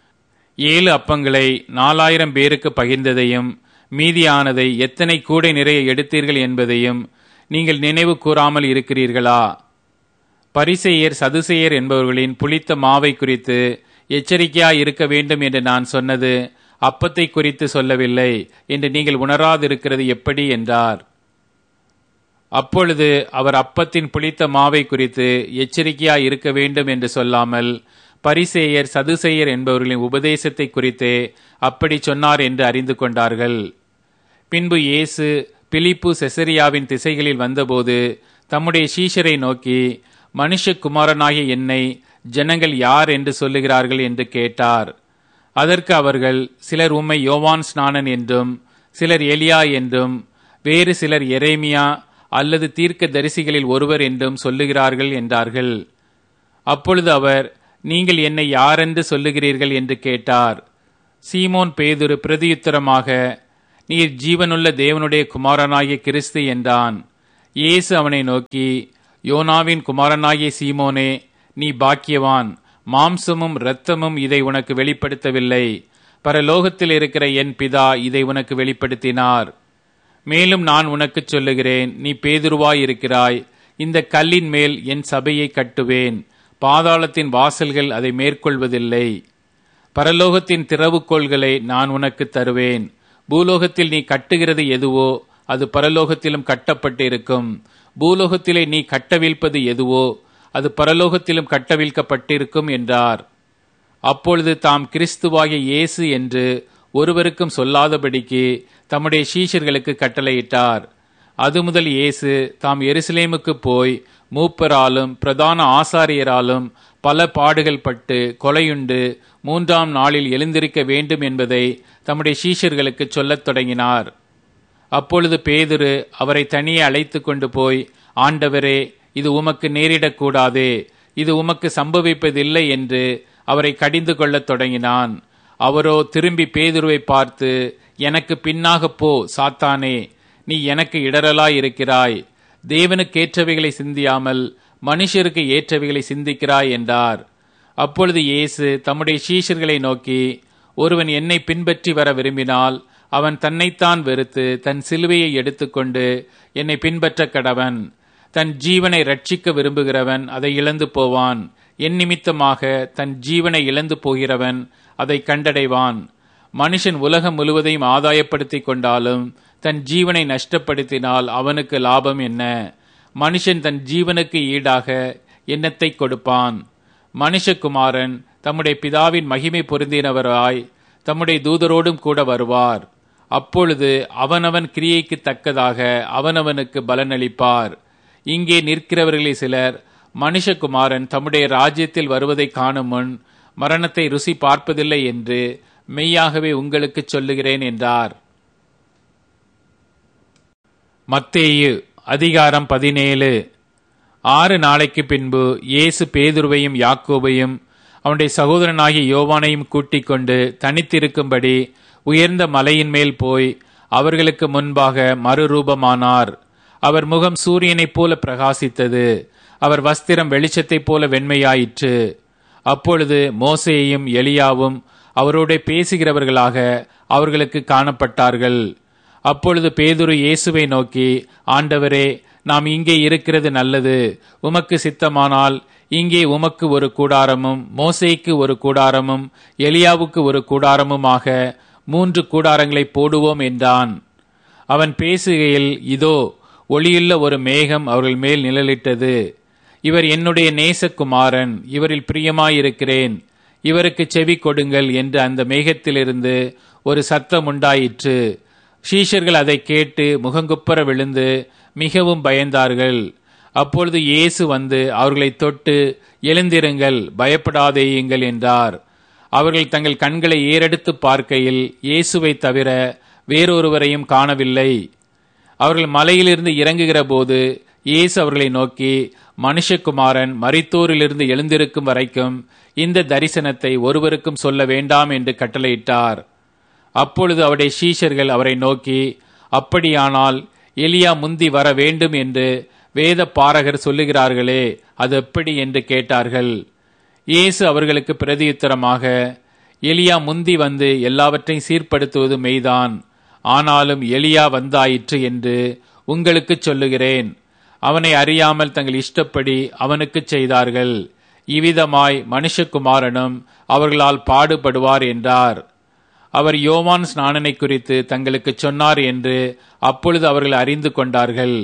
7 அப்பங்களை 4000 பேருக்கு பகிர்ந்ததையும் மீதியானதை எத்தனை கூடை நிறைய எடுத்தீர்கள் என்பதையும் நீங்கள் நினைவு கூறாமல் இருக்கிறீர்களா? பரிசேயர் சதுசேயர் என்பவர்களின் புளித்த மாவை குறித்து எச்சரிக்கையாய் இருக்க வேண்டும் என்று நான் சொன்னது அப்பத்தை குறித்து சொல்லவில்லை என்று நீங்கள் உணராதிருக்கிறது எப்படி என்றார். அப்பொழுது அவர் அப்பத்தின் புளித்த மாவை குறித்து எச்சரிக்கையாய் இருக்க வேண்டும் என்று சொல்லாமல் பரிசேயர் சதுசேயர் என்பவர்களின் உபதேசத்தை குறித்தே அப்படி சொன்னார் என்று அறிந்து கொண்டார்கள். பின்பு இயேசு பிலிப்பு செசரியாவின் திசைகளில் வந்தபோது தம்முடைய சீஷரை நோக்கி, மனுஷகுமாரனாகிய என்னை ஜனங்கள் யார் என்று சொல்லுகிறார்கள் என்று கேட்டார். அதற்கு அவர்கள், சிலர் உம்மை யோவான் ஸ்நானன் என்றும், சிலர் எலியா என்றும், வேறு சிலர் எரேமியா அல்லது தீர்க்க தரிசிகளில் ஒருவர் என்றும் சொல்லுகிறார்கள் என்றார்கள். அப்பொழுது அவர், நீங்கள் என்னை யாரென்று சொல்லுகிறீர்கள் என்று கேட்டார். சீமோன் பேதுரு பிரதியுத்தரமாக, நீர் ஜீவனுள்ள தேவனுடைய குமாரனாகிய கிறிஸ்து என்றான். இயேசு அவனை நோக்கி, யோனாவின் குமாரனாகிய சீமோனே, நீ பாக்கியவான். மாம்சமும் இரத்தமும் இதை உனக்கு வெளிப்படுத்தவில்லை, பரலோகத்தில் இருக்கிற என் பிதா இதை உனக்கு வெளிப்படுத்தினார். மேலும் நான் உனக்கு சொல்லுகிறேன், நீ பேதுருவாய் இருக்கிறாய். இந்த கல்லின் மேல் என் சபையை கட்டுவேன், பாதாளத்தின் வாசல்கள் அதை மேற்கொள்வதில்லை. பரலோகத்தின் திறவுகோள்களை நான் உனக்கு தருவேன். பூலோகத்தில் நீ கட்டுகிறது எதுவோ அது பரலோகத்திலும் கட்டப்பட்டிருக்கும். பூலோகத்திலே நீ கட்டவிழ்ப்பது எதுவோ அது பரலோகத்திலும் கட்டவிழ்க்கப்பட்டிருக்கும் என்றார். அப்பொழுது தாம் கிறிஸ்துவாகிய இயேசு என்று ஒருவருக்கும் சொல்லாதபடிக்கு தம்முடைய சீஷர்களுக்கு கட்டளையிட்டார். அது முதல் இயேசு தாம் எருசலேமுக்கு போய் மூப்பராலும் பிரதான ஆசாரியராலும் பல பாடுகள் பட்டு கொலையுண்டு 3ஆம் நாளில் எழுந்திருக்க வேண்டும் என்பதை தம்முடைய சீஷர்களுக்கு சொல்லத் தொடங்கினார். அப்பொழுது பேதுரு அவரை தனியே அழைத்து கொண்டு போய், ஆண்டவரே, இது உமக்கு நேரிடக்கூடாதே, இது உமக்கு சம்பவிப்பதில்லை என்று அவரை கடிந்து கொள்ளத் தொடங்கினான். அவரோ திரும்பி பேதுருவை பார்த்து, எனக்கு பின்னாக போ சாத்தானே, நீ எனக்கு இடரலாய் இருக்கிறாய். தேவனுக்கு ஏற்றவைகளை சிந்தியாமல் மனுஷருக்கு ஏற்றவைகளை சிந்திக்கிறாய் என்றார். அப்பொழுது இயேசு தம்முடைய சீஷர்களை நோக்கி, ஒருவன் என்னை பின்பற்றி வர விரும்பினால் அவன் தன்னைத்தான் வெறுத்து தன் சிலுவையை எடுத்துக்கொண்டு என்னை பின்பற்ற கடவன். தன் ஜீவனை ரட்சிக்க விரும்புகிறவன் அதை இழந்து போவான். என் நிமித்தமாக தன் ஜீவனை இழந்து போகிறவன் அதை கண்டடைவான். மனுஷன் உலகம் முழுவதையும் ஆதாயப்படுத்திக் கொண்டாலும் தன் ஜீவனை நஷ்டப்படுத்தினால் அவனுக்கு லாபம் என்ன? மனுஷன் தன் ஜீவனுக்கு ஈடாக என்னத்தை கொடுப்பான்? மனுஷகுமாரன் தம்முடைய பிதாவின் மகிமை பொருந்தினவராய் தம்முடைய தூதரோடும் கூட வருவார். அப்பொழுது அவனவன் கிரியைக்கு தக்கதாக அவனவனுக்கு பலனளிப்பார். இங்கே நிற்கிறவர்களில் சிலர் மனுஷகுமாரன் தம்முடைய ராஜ்யத்தில் வருவதை காணும் முன் மரணத்தை ருசி பார்ப்பதில்லை என்று மெய்யாகவே உங்களுக்கு சொல்லுகிறேன் என்றார். மத்தேயு அதிகாரம் 17. 6 நாளைக்கு பின்பு இயேசு பேதுருவையும் யாக்கோபையும் அவனுடைய சகோதரனாகிய யோவானையும் கூட்டிக் கொண்டு தனித்திருக்கும்படி உயர்ந்த மலையின் மேல் போய் அவர்களுக்கு முன்பாக மறுரூபமானார். அவர் முகம் சூரியனைப் போல பிரகாசித்தது, அவர் வஸ்திரம் வெளிச்சத்தைப் போல வெண்மையாயிற்று. அப்பொழுது மோசேயும் எலியாவும் அவரோட பேசுகிறவர்களாக அவர்களுக்கு காணப்பட்டார்கள். அப்பொழுது பேதுரு இயேசுவை நோக்கி, ஆண்டவரே, நாம் இங்கே இருக்கிறது நல்லது. உமக்கு சித்தமானால் இங்கே உமக்கு ஒரு கூடாரமும் மோசேக்கு ஒரு கூடாரமும் எலியாவுக்கு ஒரு கூடாரமுமாக 3 கூடாரங்களை போடுவோம் என்றான். அவன் பேசுகையில் இதோ ஒளியுள்ள ஒரு மேகம் அவர்கள் மேல் நிழலிட்டது. இவர் என்னுடைய நேசகுமாரன், இவரில் பிரியமாயிருக்கிறேன், இவருக்கு செவி கொடுங்கள் என்று அந்த மேகத்திலிருந்து ஒரு சத்தம் உண்டாயிற்று. சீஷர்கள் அதை கேட்டு முகங்குப்புற விழுந்து மிகவும் பயந்தார்கள். அப்பொழுது இயேசு வந்து அவர்களை தொட்டு, எழுந்திருங்கள், பயப்படாதேயுங்கள் என்றார். அவர்கள் தங்கள் கண்களை ஏறெடுத்து பார்க்கையில் இயேசுவை தவிர வேறொருவரையும் காணவில்லை. அவர்கள் மலையிலிருந்து இறங்குகிற போது இயேசு அவர்களை நோக்கி, மனுஷகுமாரன் மரித்தோரிலிருந்து எழுந்திருக்கும் வரைக்கும் இந்த தரிசனத்தை ஒருவருக்கும் சொல்ல வேண்டாம் என்று கட்டளையிட்டார். அப்பொழுது அவருடைய சீஷர்கள் அவரை நோக்கி, அப்படியானால் எலியா முந்தி வர வேண்டும் என்று வேத பாரகர் சொல்லுகிறார்களே, அது எப்படி என்று கேட்டார்கள். இயேசு அவர்களுக்கு பிரதியுத்தரமாக, எலியா முந்தி வந்து எல்லாவற்றையும் சீர்படுத்துவது மெய்தான். ஆனாலும் எலியா வந்தாயிற்று என்று உங்களுக்கு சொல்லுகிறேன். அவனை அறியாமல் தங்கள் இஷ்டப்படி அவனுக்கு செய்தார்கள். இவ்விதமாய் மனுஷகுமாரனும் அவர்களால் பாடுபடுவார் என்றார். அவர் யோவான் ஸ்நானனை குறித்து தங்களுக்கு சொன்னார் என்று அப்பொழுது அவர்கள் அறிந்து கொண்டார்கள்.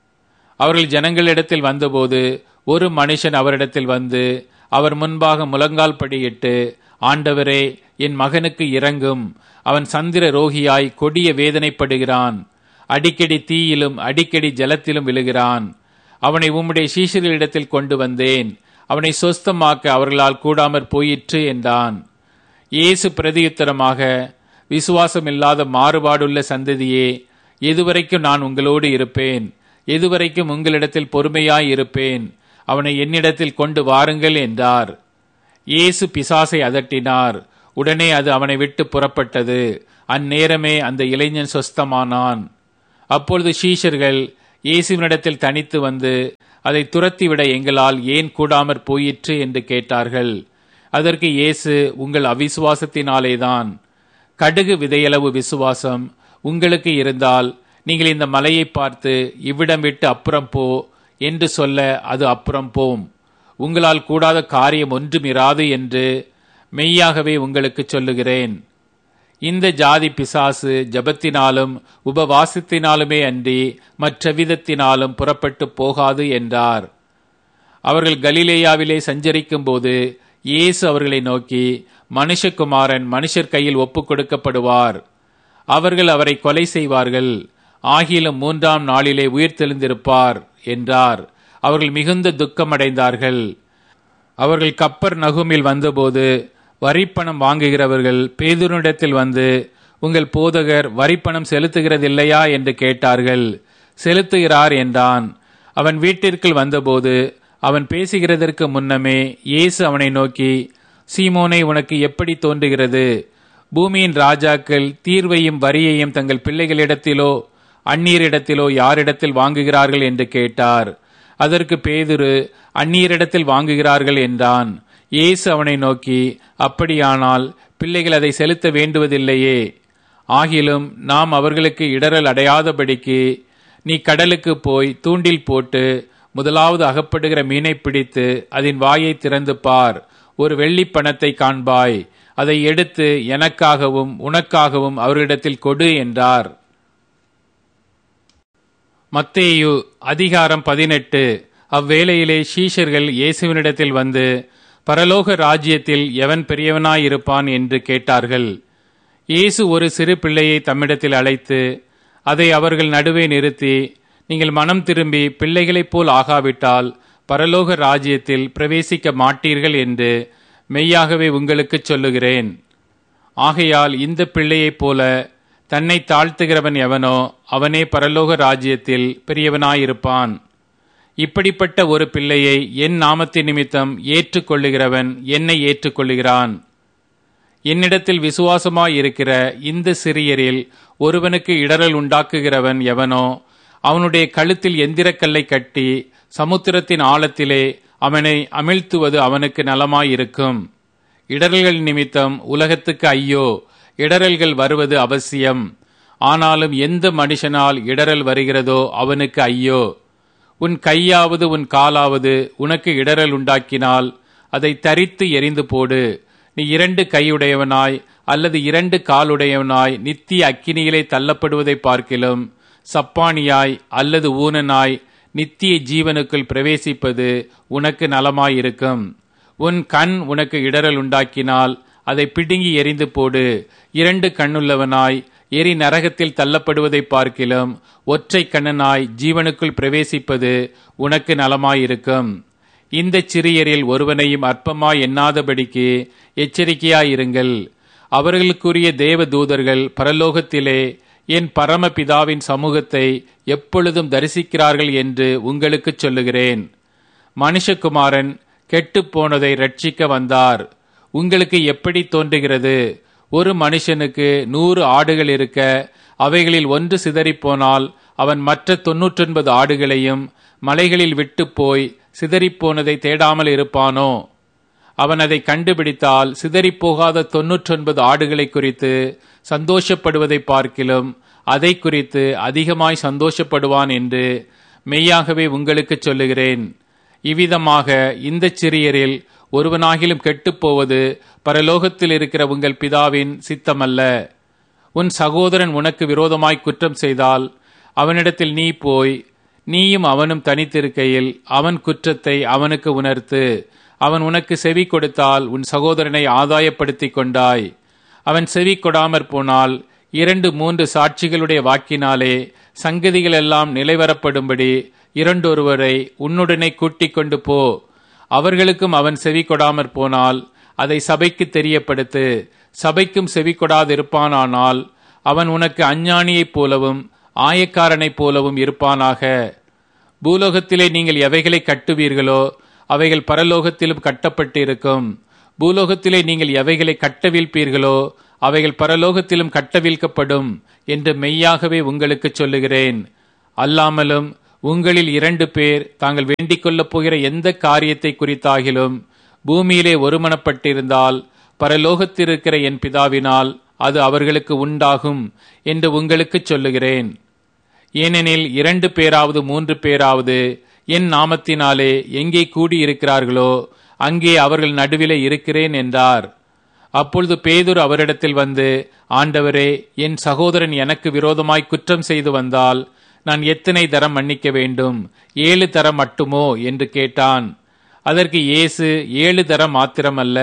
அவர்கள் ஜனங்களிடத்தில் வந்தபோது ஒரு மனுஷன் அவரிடத்தில் வந்து அவர் முன்பாக முழங்கால் படியிட்டு, ஆண்டவரே, என் மகனுக்கு இரங்கும், அவன் சந்திர ரோகியாய் கொடிய வேதனைப்படுகிறான், அடிக்கடி தீயிலும் அடிக்கடி ஜலத்திலும் விழுகிறான். அவனை உம்முடைய சீஷர்களிடத்தில் கொண்டு வந்தேன், அவனை சொஸ்தமாக்க அவர்களால் கூடாமற் போயிற்று என்றான். இயேசு பிரதியுத்தரமாக, விசுவாசமில்லாத மாறுபாடுள்ள சந்ததியே, எதுவரைக்கும் நான் உங்களோடு இருப்பேன்? எதுவரைக்கும் உங்களிடத்தில் பொறுமையாய் இருப்பேன்? அவனை என்னிடத்தில் கொண்டு வாருங்கள் என்றார். இயேசு பிசாசை அதட்டினார். உடனே அது அவனை விட்டு புறப்பட்டது. அந்நேரமே அந்த இளைஞன் சொஸ்தமானான். அப்பொழுது சீஷர்கள் இயேசுவினிடத்தில் தனித்து வந்து, அதை துரத்திவிட எங்களால் ஏன் கூடாமற் போயிற்று என்று கேட்டார்கள். அதற்கு இயேசு, உங்கள் அவிசுவாசத்தினாலேதான். கடுகு விதையளவு விசுவாசம் உங்களுக்கு இருந்தால், நீங்கள் இந்த மலையை பார்த்து இவ்விடம் விட்டு அப்புறம் போ என்று சொல்ல அது அப்புறம் போம். உங்களால் கூடாத காரியம் ஒன்றும் இராது என்று மெய்யாகவே உங்களுக்கு சொல்லுகிறேன். இந்த ஜாதி பிசாசு ஜபத்தினாலும் உபவாசத்தினாலுமே அன்றி மற்ற விதத்தினாலும் புறப்பட்டு போகாது என்றார். அவர்கள் கலிலேயாவிலே சஞ்சரிக்கும் போது இயேசு அவர்களை நோக்கி, மனுஷகுமாரன் மனுஷர் கையில் ஒப்புக் கொடுக்கப்படுவார். அவர்கள் அவரை கொலை செய்வார்கள். ஆகிலும் 3ஆம் நாளிலே உயிர்த்தெழுந்திருப்பார் என்றார். அவர்கள் மிகுந்த துக்கமடைந்தார்கள். அவர்கள் கப்பர்நகூமில் வந்தபோது வரிப்பணம் வாங்குகிறவர்கள் பேதுருவினிடத்தில் வந்து, உங்கள் போதகர் வரிப்பணம் செலுத்துகிறதில்லையா என்று கேட்டார்கள். செலுத்துகிறார் என்றான். அவன் வீட்டிற்குள் வந்தபோது அவன் பேசுகிறதற்கு முன்னமே இயேசு அவனை நோக்கி, சீமோனை, உனக்கு எப்படி தோன்றுகிறது? பூமியின் ராஜாக்கள் தீர்வையும் வரியையும் தங்கள் பிள்ளைகளிடத்திலோ அந்நியரிடத்திலோ யாரிடத்தில் வாங்குகிறார்கள் என்று கேட்டார். அதற்கு பேதுரு, அந்நியரிடத்தில் வாங்குகிறார்கள் என்றான். இயேசு அவனை நோக்கி, அப்படியானால் பிள்ளைகள் அதை செலுத்த வேண்டுவதில்லையே. ஆகிலும் நாம் அவர்களுக்கு இடரல் அடையாதபடிக்கு நீ கடலுக்கு போய் தூண்டில் போட்டு முதலாவது அகப்படுகிற மீனை பிடித்து அதன் வாயை திறந்து பார். ஒரு வெள்ளிப் பணத்தை காண்பாய். அதை எடுத்து எனக்காகவும் உனக்காகவும் அவர்களிடத்தில் கொடு என்றார். மத்தேயு அதிகாரம் 18. அவ்வேளையிலே சீஷர்கள் இயேசுவினிடத்தில் வந்து, பரலோக ராஜ்யத்தில் எவன் பெரியவனாயிருப்பான் என்று கேட்டார்கள். இயேசு ஒரு சிறு பிள்ளையை தம்மிடத்தில் அழைத்து அதை அவர்கள் நடுவே நிறுத்தி, நீங்கள் மனம் திரும்பி பிள்ளைகளைப் போல் ஆகாவிட்டால் பரலோக ராஜ்யத்தில் பிரவேசிக்க மாட்டீர்கள் என்று மெய்யாகவே உங்களுக்கு சொல்லுகிறேன். ஆகையால் இந்த பிள்ளையைப் போல தன்னை தாழ்த்துகிறவன் எவனோ அவனே பரலோக ராஜ்யத்தில் பெரியவனாயிருப்பான். இப்படிப்பட்ட ஒரு பிள்ளையை என் நாமத்தின் நிமித்தம் ஏற்றுக்கொள்ளுகிறவன் என்னை ஏற்றுக்கொள்ளுகிறான். என்னிடத்தில் விசுவாசமாயிருக்கிற இந்த சிறியரில் ஒருவனுக்கு இடரல் உண்டாக்குகிறவன் எவனோ அவனுடைய கழுத்தில் எந்திரக்கல்லை கட்டி சமுத்திரத்தின் ஆழத்திலே அவனை அமிழ்த்துவது அவனுக்கு நலமாயிருக்கும். இடரல்கள் நிமித்தம் உலகத்துக்கு ஐயோ! இடரல்கள் வருவது அவசியம். ஆனாலும் எந்த மனுஷனால் இடரல் வருகிறதோ அவனுக்கு ஐயோ! உன் கையாவது உன் காலாவது உனக்கு இடரல் உண்டாக்கினால் அதை தரித்து எறிந்து போடு. நீ 2 கையுடையவனாய் அல்லது 2 காலுடையவனாய் நித்திய அக்கினியிலே தள்ளப்படுவதை பார்க்கிலும் சப்பானியாய் அல்லது ஊனனாய் நித்திய ஜீவனுக்குள் பிரவேசிப்பது உனக்கு நலமாயிருக்கும். உன் கண் உனக்கு இடரல் உண்டாக்கினால் அதை பிடுங்கி எறிந்து போடு. 2 கண்ணுள்ளவனாய் எரி நரகத்தில் தள்ளப்படுவதை பார்க்கிலும் ஒற்றை கண்ணனாய் ஜீவனுக்குள் பிரவேசிப்பது உனக்கு நலமாயிருக்கும். இந்த சிறியரில் ஒருவனையும் அற்பமாய் எண்ணாதபடிக்கு எச்சரிக்கையாயிருங்கள். அவர்களுக்குரிய தேவ தூதர்கள் பரலோகத்திலே என் பரமபிதாவின் சமூகத்தை எப்பொழுதும் தரிசிக்கிறார்கள் என்று உங்களுக்கு சொல்லுகிறேன். மனுஷகுமாரன் கெட்டுப்போனதை ரட்சிக்க வந்தார். உங்களுக்கு எப்படி தோன்றுகிறது? ஒரு மனுஷனுக்கு 100 ஆடுகள் இருக்க அவைகளில் ஒன்று சிதறிப்போனால் அவன் மற்ற 99 ஆடுகளையும் மலைகளில் விட்டு போய் சிதறிப்போனதை தேடாமல் இருப்பானோ? அவன் அதை கண்டுபிடித்தால் சிதறிப்போகாத 99 ஆடுகளை குறித்து சந்தோஷப்படுவதை பார்க்கிலும் அதை குறித்து அதிகமாய் சந்தோஷப்படுவான் என்று மெய்யாகவே உங்களுக்கு சொல்லுகிறேன். இவ்விதமாக இந்த சிறியரில் ஒருவனாகிலும் கெட்டுப்போவது பரலோகத்தில் இருக்கிற உங்கள் பிதாவின் சித்தமல்ல. உன் சகோதரன் உனக்கு விரோதமாய் குற்றம் செய்தால் அவனிடத்தில் நீ போய் நீயும் அவனும் தனித்திருக்கையில் அவன் குற்றத்தை அவனுக்கு உணர்த்து. அவன் உனக்கு செவி கொடுத்தால் உன் சகோதரனை ஆதாயப்படுத்திக் கொண்டாய். அவன் செவி கொடாமற் போனால் 2-3 சாட்சிகளுடைய வாக்கினாலே சங்கதிகள் எல்லாம் நிலைவரப்படும்படி 2 உன்னுடனே கூட்டிக் கொண்டு போ. அவர்களுக்கும் அவன் செவி கொடாமற் போனால் அதை சபைக்கு தெரியப்படுத்து. சபைக்கும் செவி கொடாதிருப்பானானால் அவன் உனக்கு அஞ்ஞானியைப் போலவும் ஆயக்காரனைப் போலவும் இருப்பானாக. பூலோகத்திலே நீங்கள் எவைகளை கட்டுவீர்களோ அவைகள் பரலோகத்திலும் கட்டப்பட்டு இருக்கும். பூலோகத்திலே நீங்கள் எவைகளை கட்டவிழ்ப்பீர்களோ அவைகள் பரலோகத்திலும் கட்டவிழ்க்கப்படும் என்று மெய்யாகவே உங்களுக்கு சொல்லுகிறேன். அல்லாமலும் உங்களில் 2 பேர் தாங்கள் வேண்டிக் கொள்ளப் போகிற எந்த காரியத்தை குறித்தாகிலும் பூமியிலே ஒருமனப்பட்டிருந்தால் பரலோகத்திலிருக்கிற என் பிதாவினால் அது அவர்களுக்கு உண்டாகும் என்று உங்களுக்கு சொல்லுகிறேன். ஏனெனில் 2 பேராவது 3 பேராவது என் நாமத்தினாலே எங்கே கூடியிருக்கிறார்களோ அங்கே அவர்கள் நடுவிலே இருக்கிறேன் என்றார். அப்பொழுது பேதுரு அவரிடத்தில் வந்து, ஆண்டவரே, என் சகோதரன் எனக்கு விரோதமாய் குற்றம் செய்து வந்தால் நான் எத்தனை தரம் மன்னிக்க வேண்டும்? 7 தரம் மட்டுமோ என்று கேட்டான். அதற்கு இயேசு, 7 தரம் மாத்திரமல்ல,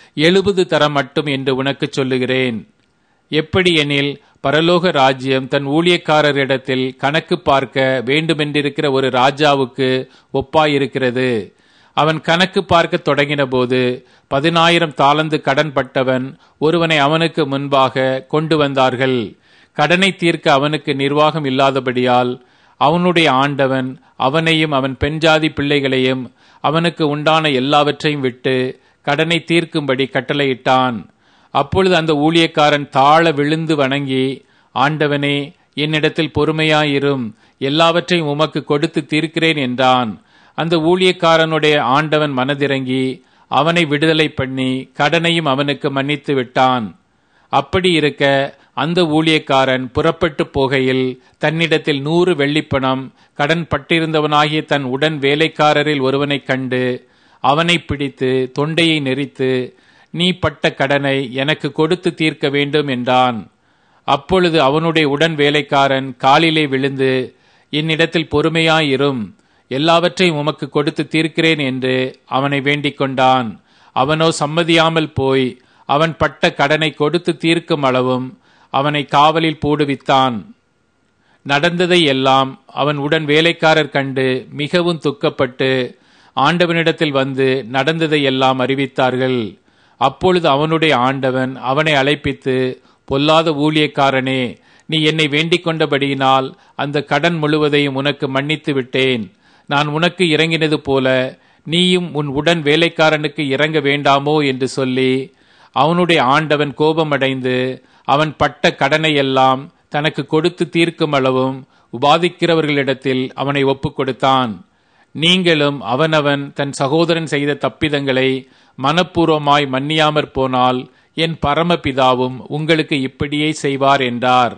70 தரம் மட்டும் என்று உனக்கு சொல்லுகிறேன். எப்படி எனில், பரலோக ராஜ்யம் தன் ஊழியக்காரரிடத்தில் கணக்கு பார்க்க வேண்டுமென்றிருக்கிற ஒரு ராஜாவுக்கு ஒப்பாயிருக்கிறது. அவன் கணக்கு பார்க்க தொடங்கின போது 10,000 தாலந்து கடன் பட்டவன் ஒருவனை அவனுக்கு முன்பாக கொண்டு வந்தார்கள். கடனை தீர்க்க அவனுக்கு நிர்வாகம் இல்லாதபடியால் அவனுடைய ஆண்டவன் அவனையும் அவன் பெண்ஜாதி பிள்ளைகளையும் அவனுக்கு உண்டான எல்லாவற்றையும் விட்டு கடனை தீர்க்கும்படி கட்டளையிட்டான். அப்பொழுது அந்த ஊழியக்காரன் தாழ விழுந்து வணங்கி, ஆண்டவனே, என்னிடத்தில் பொறுமையாயிரும், எல்லாவற்றையும் உமக்கு கொடுத்து தீர்க்கிறேன் என்றான். அந்த ஊழியக்காரனுடைய ஆண்டவன் மனதிறங்கி அவனை விடுதலை பண்ணி கடனையும் அவனுக்கு மன்னித்து விட்டான். அப்படி இருக்க அந்த ஊழியக்காரன் புறப்பட்டு போகையில் தன்னிடத்தில் 100 வெள்ளிப்பணம் கடன் பட்டிருந்தவனாகிய தன் உடன் வேலைக்காரரில் ஒருவனை கண்டு அவனை பிடித்து தொண்டையை நெரித்து, நீ பட்ட கடனை எனக்கு கொடுத்து தீர்க்க வேண்டும் என்றான். அப்பொழுது அவனுடைய உடன் வேலைக்காரன் காலிலே விழுந்து, என்னிடத்தில் பொறுமையாயிரும், எல்லாவற்றையும் உமக்கு கொடுத்து தீர்க்கிறேன் என்று அவனை வேண்டிக் கொண்டான். அவனோ சம்மதியாமல் போய் அவன் பட்ட கடனை கொடுத்து தீர்க்கும் அளவும் அவனை காவலில் போடுவித்தான். நடந்ததை எல்லாம் அவன் உடன் வேலைக்காரர் கண்டு மிகவும் துக்கப்பட்டு ஆண்டவனிடத்தில் வந்து நடந்ததை எல்லாம் அறிவித்தார்கள். அப்பொழுது அவனுடைய ஆண்டவன் அவனை அழைப்பித்து, பொல்லாத ஊழியக்காரனே, நீ என்னை வேண்டிக் கொண்டபடியினால் அந்த கடன் முழுவதையும் உனக்கு மன்னித்து விட்டேன். நான் உனக்கு இறங்கினது போல நீயும் உன் உடன் வேலைக்காரனுக்கு இறங்க வேண்டாமோ என்று சொல்லி அவனுடைய ஆண்டவன் கோபமடைந்து அவன் பட்ட கடனை எல்லாம் தனக்கு கொடுத்து தீர்க்கும் அளவும் உபாதிக்கிறவர்களிடத்தில் அவனை ஒப்புக் கொடுத்தான். நீங்களும் அவனவன் தன் சகோதரன் செய்த தப்பிதங்களை மனப்பூர்வமாய் மன்னியாமற் போனால் என் பரமபிதாவும் உங்களுக்கு இப்படியே செய்வார் என்றார்.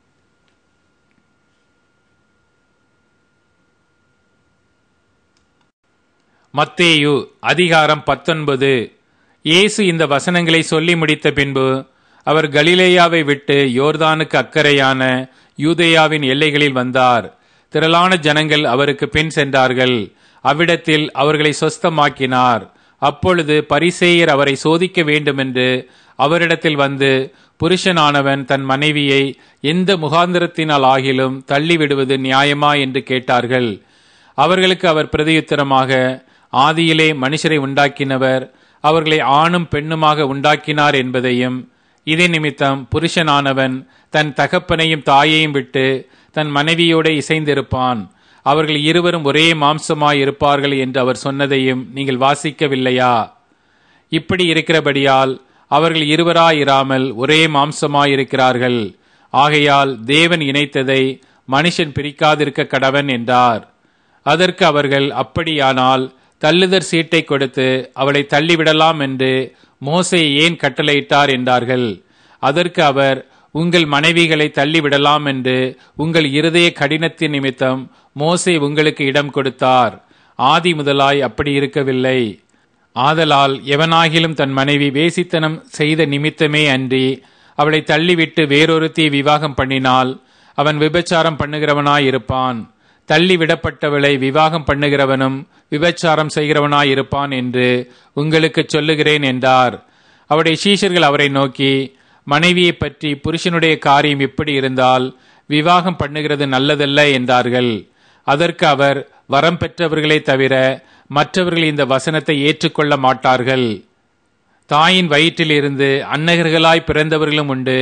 மத்தேயு அதிகாரம் 19. இயேசு இந்த வசனங்களை சொல்லி முடித்த பின்பு அவர் கலிலேயாவை விட்டு யோர்தானுக்கு அக்கறையான யூதேயாவின் எல்லைகளில் வந்தார். திரளான ஜனங்கள் அவருக்கு பின் சென்றார்கள். அவ்விடத்தில் அவர்களை சொஸ்தமாக்கினார். அப்பொழுது பரிசேயர் அவரை சோதிக்க வேண்டுமென்று அவரிடத்தில் வந்து, புருஷனானவன் தன் மனைவியை எந்த முகாந்திரத்தினால் ஆகிலும் தள்ளிவிடுவது நியாயமா என்று கேட்டார்கள். அவர்களுக்கு அவர் பிரதியுத்தரமாக, ஆதியிலே மனுஷரை உண்டாக்கினவர் அவர்களை ஆணும் பெண்ணுமாக உண்டாக்கினார் என்பதையும், இதே நிமித்தம் புருஷனானவன் தன் தகப்பனையும் தாயையும் விட்டு தன் மனைவியோடு இசைந்திருப்பான், அவர்கள் இருவரும் ஒரே மாம்சமாய் இருப்பார்கள் என்று அவர் சொன்னதையும் நீங்கள் வாசிக்கவில்லையா? இப்படி இருக்கிறபடியால் அவர்கள் இருவராயிராமல் ஒரே மாம்சமாயிருக்கிறார்கள். ஆகையால் தேவன் இணைத்ததை மனுஷன் பிரிக்காதிருக்க கடவன் என்றார். அதற்கு அவர்கள், அப்படியானால் தள்ளுதற் சீட்டை கொடுத்து அவளை தள்ளிவிடலாம் என்று மோசே ஏன் கட்டளையிட்டார் என்றார்கள். அதற்கு அவர், உங்கள் மனைவிகளை தள்ளிவிடலாம் என்று உங்கள் இருதய கடினத்தின் நிமித்தம் மோசே உங்களுக்கு இடம் கொடுத்தார். ஆதி முதலாய் அப்படி இருக்கவில்லை. ஆதலால் எவனாகிலும் தன் மனைவி வேசித்தனம் செய்த நிமித்தமே அன்றி அவளை தள்ளிவிட்டு வேறொருத்தியை விவாகம் பண்ணினால் அவன் விபச்சாரம் பண்ணுகிறவனாயிருப்பான். தள்ளிவிடப்பட்டவளை விவாகம் பண்ணுகிறவனும் விபச்சாரம் செய்கிறவனாயிருப்பான் என்று உங்களுக்கு சொல்லுகிறேன் என்றார். அவருடைய சீஷர்கள் அவரை நோக்கி, மனைவியை பற்றி புருஷனுடைய காரியம் இப்படி இருந்தால் விவாகம் பண்ணுகிறது நல்லதல்ல என்றார்கள். அதற்கு அவர், வரம் பெற்றவர்களே தவிர மற்றவர்கள் இந்த வசனத்தை ஏற்றுக்கொள்ள மாட்டார்கள். தாயின் வயிற்றில் இருந்து அன்னகர்களாய் பிறந்தவர்களும் உண்டு,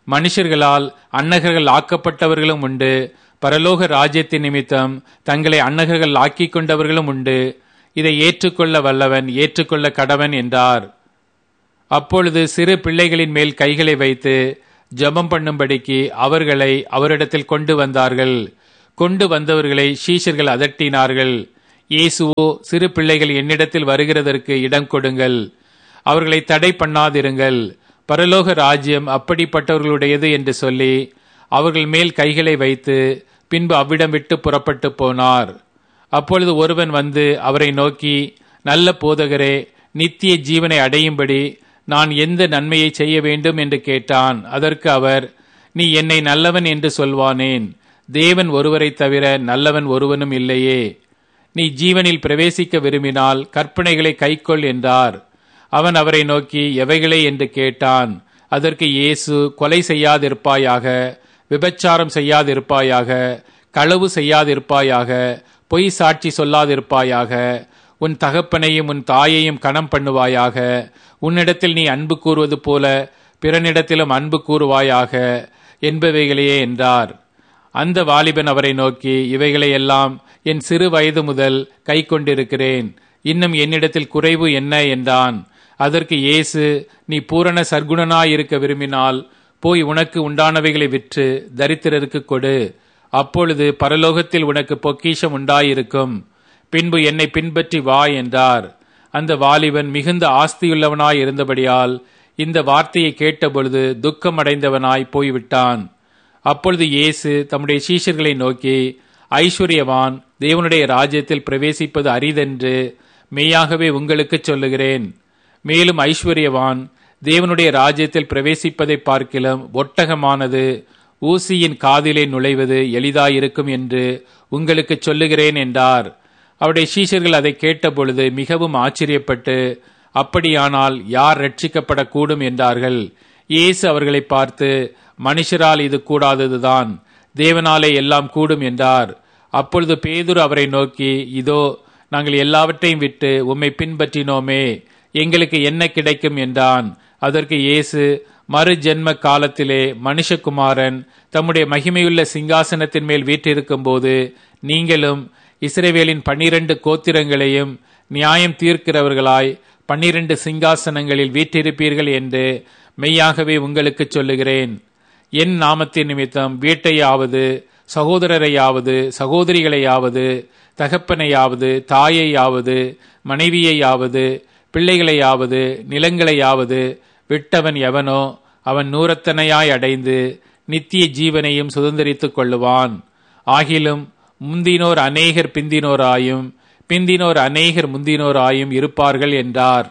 மனுஷர்களால் அன்னகர்கள் ஆக்கப்பட்டவர்களும் உண்டு, பரலோக ராஜ்யத்தின் நிமித்தம் தங்களை அன்னகர்கள் ஆக்கிக் கொண்டவர்களும் உண்டு. இதை ஏற்றுக்கொள்ள வல்லவன் ஏற்றுக்கொள்ள கடவன் என்றார். அப்பொழுது சிறு பிள்ளைகளின் மேல் கைகளை வைத்து ஜெபம் பண்ணும்படிக்கு அவர்களை அவரிடத்தில் கொண்டு வந்தார்கள். கொண்டு வந்தவர்களை சீஷர்கள் அதட்டினார்கள். இயேசுவோ, சிறு பிள்ளைகள் என்னிடத்தில் வருகிறதற்கு இடம் கொடுங்கள், அவர்களை தடை பண்ணாதிருங்கள், பரலோக ராஜ்யம் அப்படிப்பட்டவர்களுடையது என்று சொல்லி அவர்கள் மேல் கைகளை வைத்து பின்பு அவ்விடம் விட்டு புறப்பட்டு போனார். அப்பொழுது ஒருவன் வந்து அவரை நோக்கி, நல்ல போதகரே, நித்திய ஜீவனை அடையும்படி நான் எந்த நன்மையை செய்ய வேண்டும் என்று கேட்டான். அதற்கு அவர், நீ என்னை நல்லவன் என்று சொல்வானேன்? தேவன் ஒருவரை தவிர நல்லவன் ஒருவனும் இல்லையே. நீ ஜீவனில் பிரவேசிக்க விரும்பினால் கற்பனைகளை கைக்கொள் என்றார். அவன் அவரை நோக்கி, எவைகளே என்று கேட்டான். அதற்கு இயேசு, கொலை செய்யாதிருப்பாயாக, விபச்சாரம் செய்யாதிருப்பாயாக, களவு செய்யாதிருப்பாயாக, பொய் சாட்சி சொல்லாதிருப்பாயாக, உன் தகப்பனையும் உன் தாயையும் கனம் பண்ணுவாயாக, உன்னிடத்தில் நீ அன்பு கூறுவது போல பிறனிடத்திலும் அன்பு கூறுவாயாக என்பவைகளையே என்றார். அந்த வாலிபன் அவரை நோக்கி, இவைகளை எல்லாம் என் சிறு வயது முதல் கை கொண்டிருக்கிறேன், இன்னும் என்னிடத்தில் குறைவு என்ன என்றான். அதற்கு இயேசு, நீ பூரண சர்க்குணனாயிருக்க விரும்பினால் போய் உனக்கு உண்டானவைகளை விற்று தரித்திரருக்கு கொடு, அப்பொழுது பரலோகத்தில் உனக்கு பொக்கிஷம் உண்டாயிருக்கும், பின்பு என்னை பின்பற்றி வா என்றார். அந்த வாலிபன் மிகுந்த ஆஸ்தியுள்ளவனாய் இருந்தபடியால் இந்த வார்த்தையை கேட்டபொழுது துக்கம் அடைந்தவனாய் போய்விட்டான். அப்பொழுது இயேசு தம்முடைய சீஷர்களை நோக்கி, ஐஸ்வர்யவான் தேவனுடைய ராஜ்யத்தில் பிரவேசிப்பது அரிதென்று மெய்யாகவே உங்களுக்கு சொல்லுகிறேன். மேலும் ஐஸ்வர்யவான் தேவனுடைய ராஜ்யத்தில் பிரவேசிப்பதை பார்க்கிலும் ஒட்டகமானது ஊசியின் காதிலே நுழைவது எளிதாயிருக்கும் என்று உங்களுக்கு சொல்லுகிறேன் என்றார். அவருடைய சீஷர்கள் அதை கேட்டபொழுது மிகவும் ஆச்சரியப்பட்டு, அப்படியானால் யார் ரட்சிக்கப்படக்கூடும் என்றார்கள். இயேசு அவர்களை பார்த்து, மனுஷரால் இது கூடாததுதான், தேவனாலே எல்லாம் கூடும் என்றார். அப்பொழுது பேதுரு அவரை நோக்கி, இதோ நாங்கள் எல்லாவற்றையும் விட்டு உம்மை பின்பற்றினோமே, எங்களுக்கு என்ன கிடைக்கும் என்றான். அதற்கு இயேசு, மறு ஜென்ம காலத்திலே மனுஷகுமாரன் தம்முடைய மகிமையுள்ள சிங்காசனத்தின் மேல் வீற்றிருக்கும் போது நீங்களும் இஸ்ரவேலின் 12 கோத்திரங்களையும் நியாயம் தீர்க்கிறவர்களாய் 12 சிங்காசனங்களில் வீற்றிருப்பீர்கள் என்று மெய்யாகவே உங்களுக்கு சொல்லுகிறேன். என் நாமத்தின் நிமித்தம் வீட்டையாவது, சகோதரரையாவது, சகோதரிகளையாவது, தகப்பனையாவது, தாயையாவது, மனைவியையாவது, பிள்ளைகளையாவது, நிலங்களையாவது விட்டவன் எவனோ அவன் நூறத்தனையாய் அடைந்து நித்திய ஜீவனையும் சுதந்தரித்துக் கொள்ளுவான். ஆகிலும் முந்தினோர் அநேகர் பிந்தினோராயும் பிந்தினோர் அநேகர் முந்தினோராயும் இருப்பார்கள் என்றார்.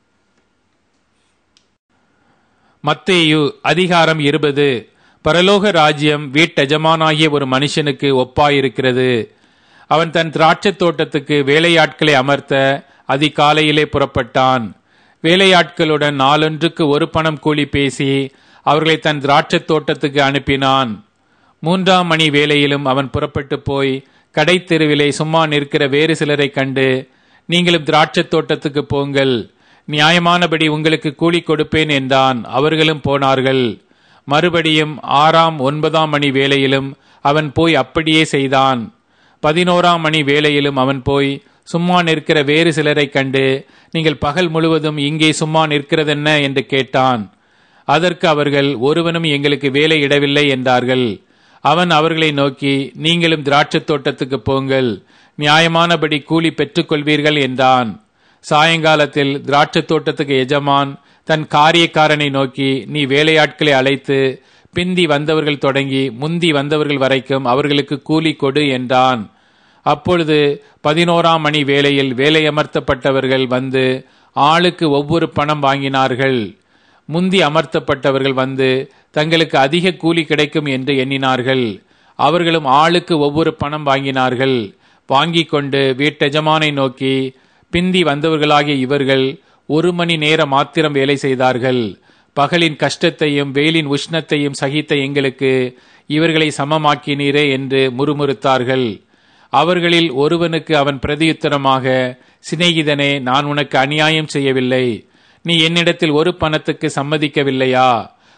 மத்தேயு அதிகாரம் 20. பரலோக ராஜ்யம் வீட்டெஜமானாகிய ஒரு மனுஷனுக்கு ஒப்பாயிருக்கிறது. அவன் தன் திராட்சைத் தோட்டத்துக்கு வேலையாட்களை அமர்த்த அதிகாலையிலே புறப்பட்டான். வேலையாட்களுடன் நாளொன்றுக்கு 1 பணம் கூலி பேசி அவர்களை தன் திராட்சைத் தோட்டத்துக்கு அனுப்பினான். 3ஆம் மணி வேளையிலும் அவன் புறப்பட்டு போய் கடை தெருவிலே சும்மா நிற்கிற வேறு சிலரை கண்டு, நீங்களும் திராட்சைத் தோட்டத்துக்கு போங்கள், நியாயமானபடி உங்களுக்கு கூலி கொடுப்பேன் என்றான். அவர்களும் போனார்கள். மறுபடியும் 6ஆம் 9ஆம் மணி வேளையிலும் அவன் போய் அப்படியே செய்தான். 11ஆம் மணி வேளையிலும் அவன் போய் சும்மா நிற்கிற வேறு சிலரை கண்டு, நீங்கள் பகல் முழுவதும் இங்கே சும்மா நிற்கிறதென்ன என்று கேட்டான். அதற்கு அவர்கள், ஒருவனும் எங்களுக்கு வேலை இடவில்லை என்றார்கள். அவன் அவர்களை நோக்கி, நீங்களும் திராட்சைத் தோட்டத்துக்கு போங்கள், நியாயமானபடி கூலி பெற்றுக்கொள்வீர்கள் என்றான். சாயங்காலத்தில் திராட்சைத் தோட்டத்துக்கு எஜமான் தன் காரியக்காரனை நோக்கி, நீ வேலையாட்களை அழைத்து பிந்தி வந்தவர்கள் தொடங்கி முந்தி வந்தவர்கள் வரைக்கும் அவர்களுக்கு கூலி கொடு என்றான். அப்பொழுது 11ஆம் மணி வேளையில் வேலையமர்த்தப்பட்டவர்கள் வந்து ஆளுக்கு ஒவ்வொரு பணம் வாங்கினார்கள். முந்தி அமர்த்தப்பட்டவர்கள் வந்து தங்களுக்கு அதிக கூலி கிடைக்கும் என்று எண்ணினார்கள். அவர்களும் ஆளுக்கு ஒவ்வொரு பணம் வாங்கினார்கள். வாங்கிக் கொண்டு வீட்டெஜமானை நோக்கி, பிந்தி வந்தவர்களாகிய இவர்கள் 1 மணி நேரம் மாத்திரம் வேலை செய்தார்கள். பகலின் கஷ்டத்தையும் வெயிலின் உஷ்ணத்தையும் சகித்த எங்களுக்கு இவர்களை சமமாக்கினீரே என்று முறுமுறுத்தார்கள். அவர்களில் ஒருவனுக்கு அவன் பிரதியுத்தரமாக, சிநேகிதனே, நான் உனக்கு அநியாயம் செய்யவில்லை. நீ என்னிடத்தில் 1 பணத்துக்கு சம்மதிக்கவில்லையா?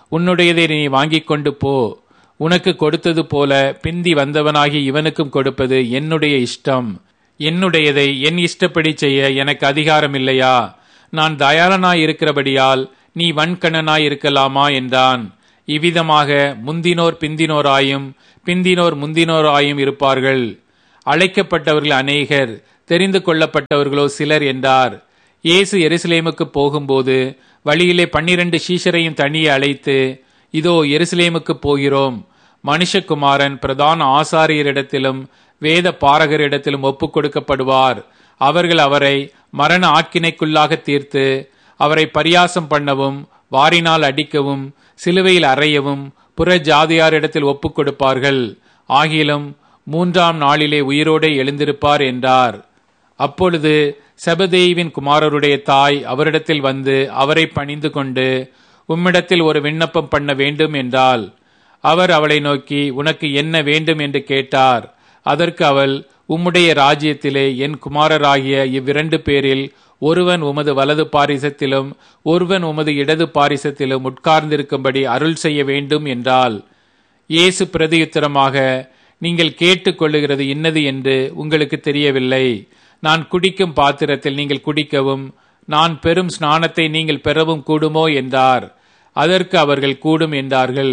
உன்னுடையதை நீ வாங்கிக் கொண்டு போ. உனக்கு கொடுத்தது போல பிந்தி வந்தவனாகி இவனுக்கும் கொடுப்பது என்னுடைய இஷ்டம். என்னுடையதை என் இஷ்டப்படி செய்ய எனக்கு அதிகாரம் இல்லையா? நான் தயாளனாய் இருக்கிறபடியால் நீ வன்கணனாய் இருக்கலாமா என்றான். இவ்விதமாக முந்தினோர் பிந்தினோராயும் பிந்தினோர் முந்தினோராயும் இருப்பார்கள். அழைக்கப்பட்டவர்கள் அநேகர், தெரிந்து கொள்ளப்பட்டவர்களோ சிலர் என்றார். இயேசு எருசலேமுக்கு போகும்போது வழியிலே 12 சீஷரையும் தனியே அழைத்து, இதோ எருசலேமுக்கு போகிறோம். மனுஷகுமாரன் பிரதான ஆசாரியரிடத்திலும் வேத பாரகரிடத்திலும் ஒப்புக் கொடுக்கப்படுவார். அவர்கள் அவரை மரண ஆக்கினைக்குள்ளாக தீர்த்து அவரை பரியாசம் பண்ணவும் வாரினால் அடிக்கவும் சிலுவையில் அறையவும் புற ஜாதியாரிடத்தில் ஒப்புக் கொடுப்பார்கள். ஆகிலும் 3ஆம் நாளிலே உயிரோடே எழுந்திருப்பார் என்றார். அப்பொழுது செபதேயுவின் குமாரருடைய தாய் அவரிடத்தில் வந்து அவரை பணிந்து கொண்டு, உம்மிடத்தில் ஒரு விண்ணப்பம் பண்ண வேண்டும் என்றாள். அவர் அவளை நோக்கி, உனக்கு என்ன வேண்டும் என்று கேட்டார். அதற்கு அவள், உம்முடைய ராஜ்யத்திலே என் குமாரராகிய இவ்விரண்டு பேரில் ஒருவன் உமது வலது பாரிசத்திலும் ஒருவன் உமது இடது பாரிசத்திலும் உட்கார்ந்திருக்கும்படி அருள் செய்ய வேண்டும் என்றாள். இயேசு பிரதியுத்தரமாக, நீங்கள் கேட்டுக்கொள்ளுகிறது இன்னது என்று உங்களுக்கு தெரியவில்லை. நான் குடிக்கும் பாத்திரத்தில் நீங்கள் குடிக்கவும் நான் பெறும் ஸ்நானத்தை நீங்கள் பெறவும் கூடுமோ என்றார். அதற்கு அவர்கள் கூடும் என்றார்கள்.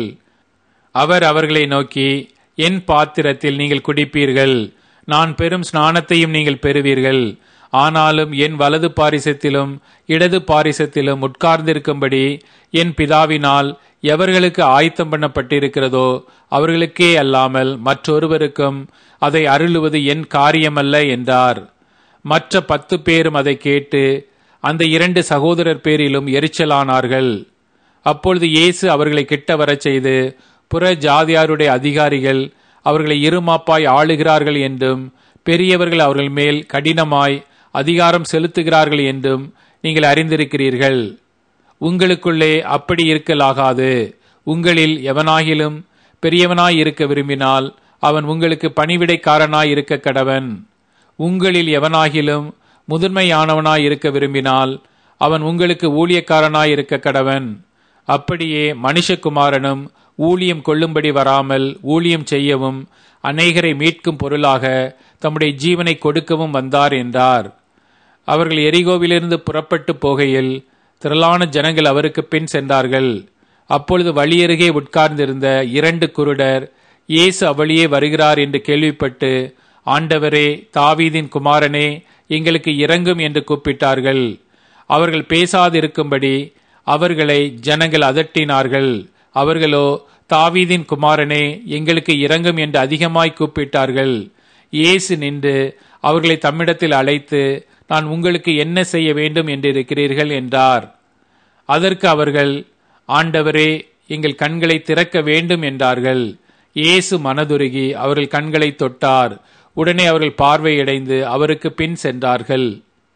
அவர் அவர்களை நோக்கி, என் பாத்திரத்தில் நீங்கள் குடிப்பீர்கள், நான் பெறும் ஸ்நானத்தையும் நீங்கள் பெறுவீர்கள். ஆனாலும் என் வலது பாரிசத்திலும் இடது பாரிசத்திலும் உட்கார்ந்திருக்கும்படி என் பிதாவினால் எவர்களுக்கு ஆயத்தம் பண்ணப்பட்டிருக்கிறதோ அவர்களுக்கே அல்லாமல் மற்றொருவருக்கும் அதை அருளுவது என் காரியமல்ல என்றார். மற்ற 10 பேரும் அதை கேட்டு அந்த 2 சகோதரர் பேரிலும் எரிச்சலானார்கள். அப்பொழுது இயேசு அவர்களை கிட்ட வரச் செய்து, புற ஜாதியாருடைய அதிகாரிகள் அவர்களை இருமாப்பாய் ஆளுகிறார்கள் என்றும் பெரியவர்கள் அவர்கள் மேல் கடினமாய் அதிகாரம் செலுத்துகிறார்கள் என்றும் நீங்கள் அறிந்திருக்கிறீர்கள். உங்களுக்குள்ளே அப்படி இருக்கலாகாது. உங்களில் எவனாகிலும் பெரியவனாய் இருக்க விரும்பினால் அவன் உங்களுக்கு பணிவிடைக்காரனாய் இருக்க கடவன். உங்களில் எவனாகிலும் முதன்மையானவனாய் இருக்க விரும்பினால் அவன் உங்களுக்கு ஊழியக்காரனாய் இருக்க கடவன். அப்படியே மனுஷகுமாரனும் ஊழியம் கொள்ளும்படி வராமல் ஊழியம் செய்யவும் அநேகரை மீட்கும் பொருளாக தம்முடைய ஜீவனை கொடுக்கவும் வந்தார் என்றார். அவர்கள் எரிகோவிலிருந்து புறப்பட்டு போகையில் திரளான ஜனங்கள் அவருக்கு பின் சென்றார்கள். அப்பொழுது வழியருகே உட்கார்ந்திருந்த 2 குருடர் இயேசு அவ்வழியே வருகிறார் என்று கேள்விப்பட்டு, ஆண்டவரே, தாவீதின் குமாரனே, எங்களுக்கு இரங்கும் என்று கூப்பிட்டார்கள். அவர்கள் பேசாதிருக்கும்படி அவர்களை ஜனங்கள் அதட்டினார்கள். அவர்களோ, தாவீதின் குமாரனே, எங்களுக்கு இரங்கும் என்று அதிகமாய் கூப்பிட்டார்கள். இயேசு நின்று அவர்களை தம்மிடத்தில் அழைத்து, நான் உங்களுக்கு என்ன செய்ய வேண்டும் என்றிருக்கிறீர்கள் என்றார். அதற்கு அவர்கள், ஆண்டவரே, எங்கள் கண்களை திறக்க வேண்டும் என்றார்கள். இயேசு மனதுருகி அவர்கள் கண்களை தொட்டார். உடனே அவர்கள் பார்வையடைந்து அவருக்கு பின் சென்றார்கள்.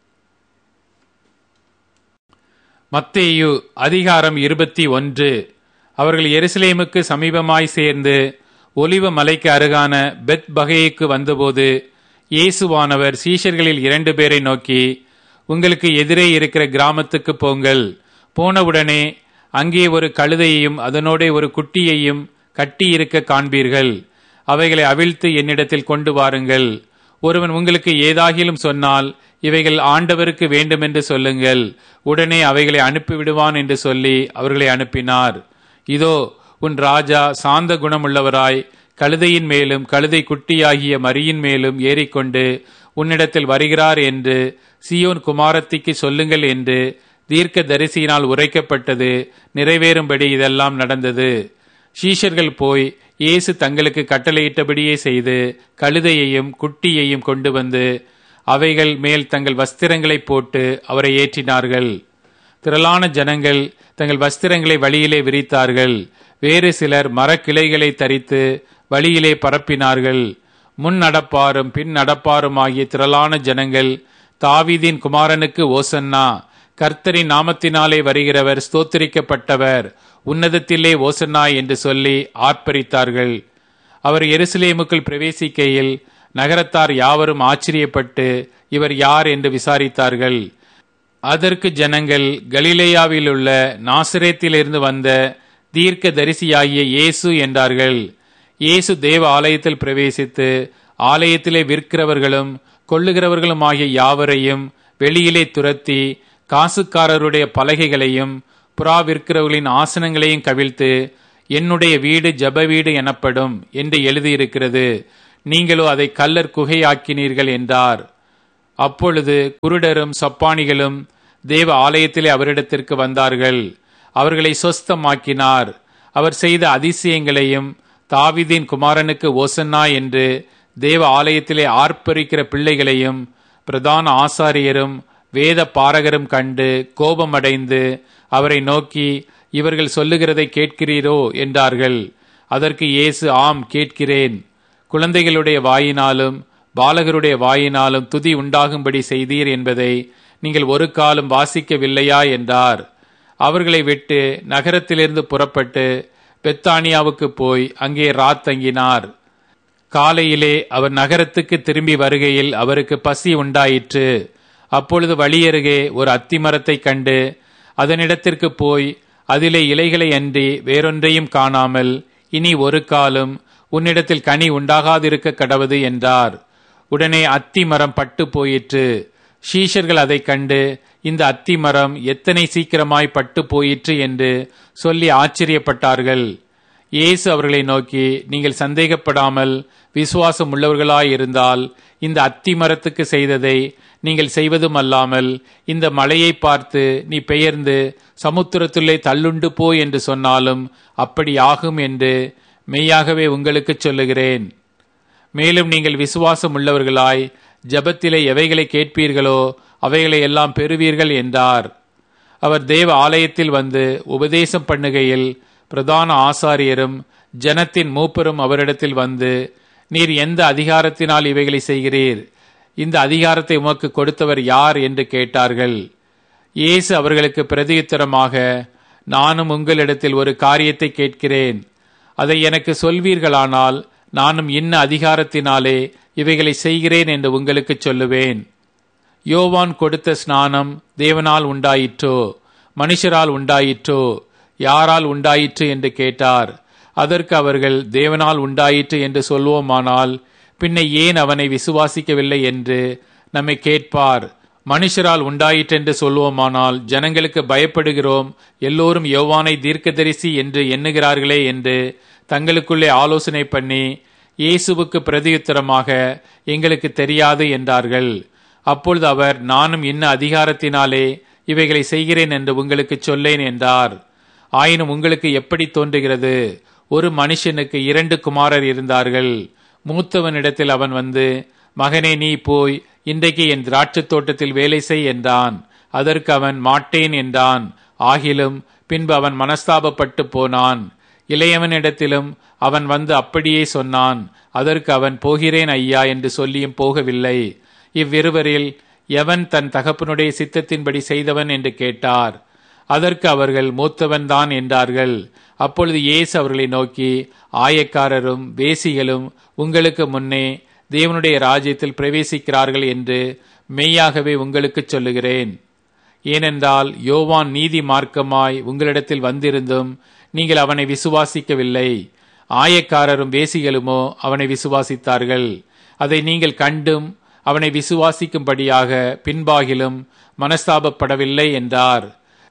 மத்தேயு அதிகாரம் 21. அவர்கள் எருசலேமுக்கு சமீபமாய் சேர்ந்து ஒலிவ மலைக்கு அருகான பெத்பகேயுக்கு வந்தபோது இயேசுவானவர் சீஷர்களில் 2 பேரை நோக்கி, உங்களுக்கு எதிரே இருக்கிற கிராமத்துக்கு போங்கள். போனவுடனே அங்கே ஒரு கழுதையையும் அதனோட ஒரு குட்டியையும் கட்டியிருக்க காண்பீர்கள். அவைகளை அவிழ்த்து என்னிடத்தில் கொண்டு வாருங்கள். ஒருவன் உங்களுக்கு ஏதாகிலும் சொன்னால் இவைகள் ஆண்டவருக்கு வேண்டுமென்று சொல்லுங்கள், உடனே அவைகளை அனுப்பிவிடுவான் என்று சொல்லி அவர்களை அனுப்பினார். இதோ, உன் ராஜா சாந்த குணமுள்ளவராய் கழுதையின் மேலும் கழுதை குட்டியாகிய மரியின் மேலும் ஏறிக்கொண்டு உன்னிடத்தில் வருகிறார் என்று சீயோன் குமாரத்திக்கு சொல்லுங்கள் என்று தீர்க்க தரிசியினால் உரைக்கப்பட்டது நிறைவேறும்படி இதெல்லாம் நடந்தது. சீஷர்கள் போய் இயேசு தங்களுக்கு கட்டளையிட்டபடியே செய்து கழுதையையும் குட்டியையும் கொண்டு வந்து அவைகள் மேல் தங்கள் வஸ்திரங்களை போட்டு அவரை ஏற்றினார்கள். திரளான ஜனங்கள் தங்கள் வஸ்திரங்களை வழியிலே விரித்தார்கள். வேறு சிலர் மரக்கிளைகளை தரித்து வழியிலே பரப்பினார்கள். முன் நடப்பாரும் பின் நடப்பாரும் ஆகிய திரளான ஜனங்கள், தாவீதின் குமாரனுக்கு ஓசன்னா, கர்த்தரின் நாமத்தினாலே வருகிறவர் ஸ்தோத்திரிக்கப்பட்டவர், உன்னதத்திலே ஓசன்னா என்று சொல்லி ஆர்ப்பரித்தார்கள். அவர் எருசலேமுக்குள் பிரவேசிக்கையில் நகரத்தார் யாவரும் ஆச்சரியப்பட்டு, இவர் யார் என்று விசாரித்தார்கள். அதற்கு ஜனங்கள், கலிலேயாவிலுள்ள நாசரேத்திலிருந்து வந்த தீர்க்க தரிசியாகிய இயேசு என்றார்கள். இயேசு தேவ ஆலயத்தில் பிரவேசித்து ஆலயத்திலே விற்கிறவர்களும் கொள்ளுகிறவர்களும் ஆகிய யாவரையும் வெளியிலே துரத்தி காசுக்காரருடைய பலகைகளையும் புறா விற்கிறவர்களின் ஆசனங்களையும் கவிழ்த்து, என்னுடைய வீடு ஜெப வீடு எனப்படும் என்று எழுதியிருக்கிறது, நீங்களோ அதை கல்லர் குகையாக்கினீர்கள் என்றார். அப்பொழுது குருடரும் சப்பானிகளும் தேவ ஆலயத்திலே அவரிடத்திற்கு வந்தார்கள். அவர்களை சொஸ்தமாக்கினார். அவர் செய்த அதிசயங்களையும் தாவீதின் குமாரனுக்கு ஓசன்னா என்று தேவ ஆலயத்திலே ஆர்ப்பரிக்கிற பிள்ளைகளையும் பிரதான ஆசாரியரும் வேத பாரகரும் கண்டு கோபமடைந்து அவரை நோக்கி, இவர்கள் சொல்லுகிறதை கேட்கிறீரோ என்றார்கள். அதற்கு இயேசு, ஆம் கேட்கிறேன். குழந்தைகளுடைய வாயினாலும் பாலகருடைய வாயினாலும் துதி உண்டாகும்படி செய்தீர் என்பதை நீங்கள் ஒரு காலம் வாசிக்கவில்லையா என்றார். அவர்களை விட்டு நகரத்திலிருந்து புறப்பட்டு பெத்தானியாவுக்கு போய் அங்கே தங்கினார். காலையிலே அவர் நகரத்துக்கு திரும்பி வருகையில் அவருக்கு பசி உண்டாயிற்று. அப்பொழுது வழியருகே ஒரு அத்திமரத்தை கண்டு அதனிடத்திற்கு போய் அதிலே இலைகளை அன்றி வேறொன்றையும் காணாமல், இனி ஒரு காலம் உன்னிடத்தில் கனி உண்டாகாதிருக்க கடவது என்றார். உடனே அத்திமரம் பட்டு போயிற்று. சீஷர்கள் அதை கண்டு, இந்த அத்திமரம் எத்தனை சீக்கிரமாய் பட்டு போயிற்று என்று சொல்லி ஆச்சரியப்பட்டார்கள். இயேசு அவர்களை நோக்கி, நீங்கள் சந்தேகப்படாமல் விசுவாசம் உள்ளவர்களாயிருந்தால் இந்த அத்திமரத்துக்கு செய்ததை நீங்கள் செய்வதும் அல்லாமல், இந்த மலையை பார்த்து நீ பெயர்ந்து சமுத்திரத்துள்ளே தள்ளுண்டு போ என்று சொன்னாலும் அப்படி ஆகும் என்று மெய்யாகவே உங்களுக்கு சொல்லுகிறேன். மேலும் நீங்கள் விசுவாசம் உள்ளவர்களாய் ஜெபத்திலே எவைகளை கேட்பீர்களோ அவைகளை எல்லாம் பெறுவீர்கள் என்றார். அவர் தேவ ஆலயத்தில் வந்து உபதேசம் பண்ணுகையில் பிரதான ஆசாரியரும் ஜனத்தின் மூப்பரும் அவரிடத்தில் வந்து, நீர் எந்த அதிகாரத்தினால் இவைகளை செய்கிறீர்? இந்த அதிகாரத்தை உமக்கு கொடுத்தவர் யார் என்று கேட்டார்கள். இயேசு அவர்களுக்கு பிரதியுத்தரமாக, நானும் உங்களிடத்தில் ஒரு காரியத்தை கேட்கிறேன். அதை எனக்கு சொல்வீர்களானால் நானும் இன்ன அதிகாரத்தினாலே இவைகளை செய்கிறேன் என்று உங்களுக்கு சொல்லுவேன். யோவான் கொடுத்த ஸ்நானம் தேவனால் உண்டாயிற்றோ மனுஷரால் உண்டாயிற்றோ யாரால் உண்டாயிற்று என்று கேட்டார். அதற்கு அவர்கள், தேவனால் உண்டாயிற்று என்று சொல்வோமானால் பின்ன ஏன் அவனை விசுவாசிக்கவில்லை என்று நம்மை கேட்பார். மனுஷரால் உண்டாயிற்றென்று சொல்வோமானால் ஜனங்களுக்கு பயப்படுகிறோம், எல்லோரும் யோவானை தீர்க்கதரிசி என்று எண்ணுகிறார்களே என்று தங்களுக்குள்ளே ஆலோசனை பண்ணி இயேசுவுக்கு பிரதியுத்தரமாக, எங்களுக்கு தெரியாது என்றார்கள். அப்பொழுது அவர், நானும் இன்ன அதிகாரத்தினாலே இவைகளை செய்கிறேன் என்று உங்களுக்கு சொல்லேன் என்றார். ஆயினும் உங்களுக்கு எப்படி தோன்றுகிறது? ஒரு மனுஷனுக்கு 2 குமாரர் இருந்தார்கள். மூத்தவனிடத்தில் அவன் வந்து, மகனே, நீ போய் இன்றைக்கு என் திராட்சைத் தோட்டத்தில் வேலை செய் என்றான். அதற்கு அவன் மாட்டேன் என்றான். ஆகிலும் பின்பு அவன் மனஸ்தாபப்பட்டு போனான். இளையவனிடத்திலும் அவன் வந்து அப்படியே சொன்னான். அதற்கு அவன், போகிறேன் ஐயா என்று சொல்லியும் போகவில்லை. இவ்விருவரில் எவன் தன் தகப்பனுடைய சித்தத்தின்படி செய்தவன் என்று கேட்டார். அதற்கு அவர்கள், மூத்தவன் தான் என்றார்கள். அப்பொழுது இயேசு அவர்களை நோக்கி, ஆயக்காரரும் வேசிகளும் உங்களுக்கு முன்னே தேவனுடைய ராஜ்யத்தில் பிரவேசிக்கிறார்கள் என்று மெய்யாகவே உங்களுக்கு சொல்லுகிறேன். ஏனென்றால் யோவான் நீதி மார்க்கமாய் உங்களிடத்தில் வந்திருந்தும் நீங்கள் அவனை விசுவாசிக்கவில்லை. ஆயக்காரரும் வேசிகளுமோ அவனை விசுவாசித்தார்கள். அதை நீங்கள் கண்டும் அவனை விசுவாசிக்கும்படியாக பின்பாகிலும் மனஸ்தாபப்படவில்லை என்றார்.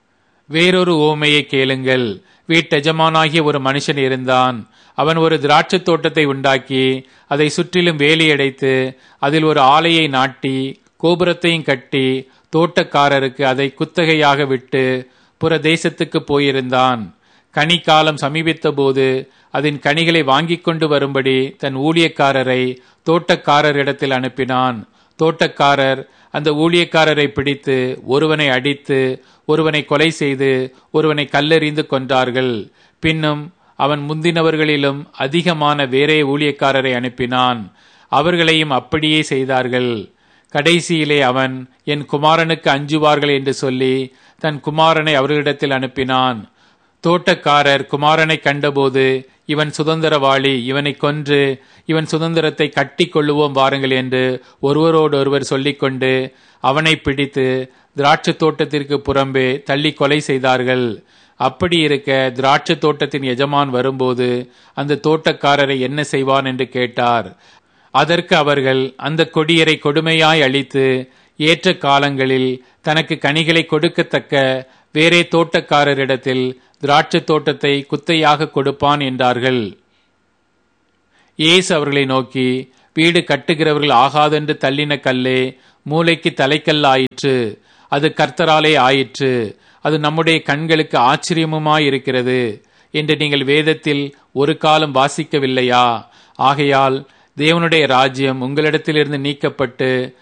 வேறொரு ஓமையை கேளுங்கள். வீட்டெஜமானாகிய ஒரு மனுஷன் இருந்தான். அவன் ஒரு திராட்சை தோட்டத்தை உண்டாக்கி அதை சுற்றிலும் வேலியடைத்து அதில் ஒரு ஆலையை நாட்டி கோபுரத்தையும் கட்டி தோட்டக்காரருக்கு அதை குத்தகையாக விட்டு புற தேசத்துக்கு போயிருந்தான். கனிக்காலம் சமீபித்த போது அதன் கனிகளை வாங்கிக் கொண்டு வரும்படி தன் ஊழியக்காரரை தோட்டக்காரரிடத்தில் அனுப்பினான். தோட்டக்காரர் அந்த ஊழியக்காரரை பிடித்து ஒருவனை அடித்து ஒருவனை கொலை செய்து ஒருவனை கல்லெறிந்து கொன்றார்கள். பின்னும் அவன் முந்தினவர்களிலும் அதிகமான வேறே ஊழியக்காரரை அனுப்பினான். அவர்களையும் அப்படியே செய்தார்கள். கடைசியிலே அவன், என் குமாரனுக்கு அஞ்சுவார்கள் என்று சொல்லி தன் குமாரனை அவர்களிடத்தில் அனுப்பினான். தோட்டக்காரர் குமாரனை கண்டபோது, இவன் சுதந்திரவாளி, இவனை கொன்று இவன் சுதந்திரத்தை கட்டி கொள்ளுவோம் வாருங்கள் என்று ஒருவரோடொருவர் சொல்லிக்கொண்டு அவனை பிடித்து திராட்சை தோட்டத்திற்கு புறம்பே தள்ளி கொலை செய்தார்கள். அப்படி இருக்க திராட்சை தோட்டத்தின் எஜமான் வரும்போது அந்த தோட்டக்காரரை என்ன செய்வான் என்று கேட்டார். அதற்கு அவர்கள், அந்த கொடியரை கொடுமையாய் அழித்து ஏற்ற காலங்களில் தனக்கு கனிகளை கொடுக்கத்தக்க வேறே தோட்டக்காரரிடத்தில் திராட்சை தோட்டத்தை குத்தையாக கொடுப்பான் என்றார்கள். இயேசு அவர்களை நோக்கி, வீடு கட்டுகிறவர்கள் ஆகாதென்று தள்ளின கல்லே மூலைக்கு தலைக்கல்லாயிற்று. அது கர்த்தராலே ஆயிற்று. அது நம்முடைய கண்களுக்கு ஆச்சரியமுமாயிருக்கிறது என்று நீங்கள் வேதத்தில் ஒரு காலம் வாசிக்கவில்லையா? ஆகையால் தேவனுடைய ராஜ்யம் உங்களிடத்திலிருந்து நீக்கப்பட்டு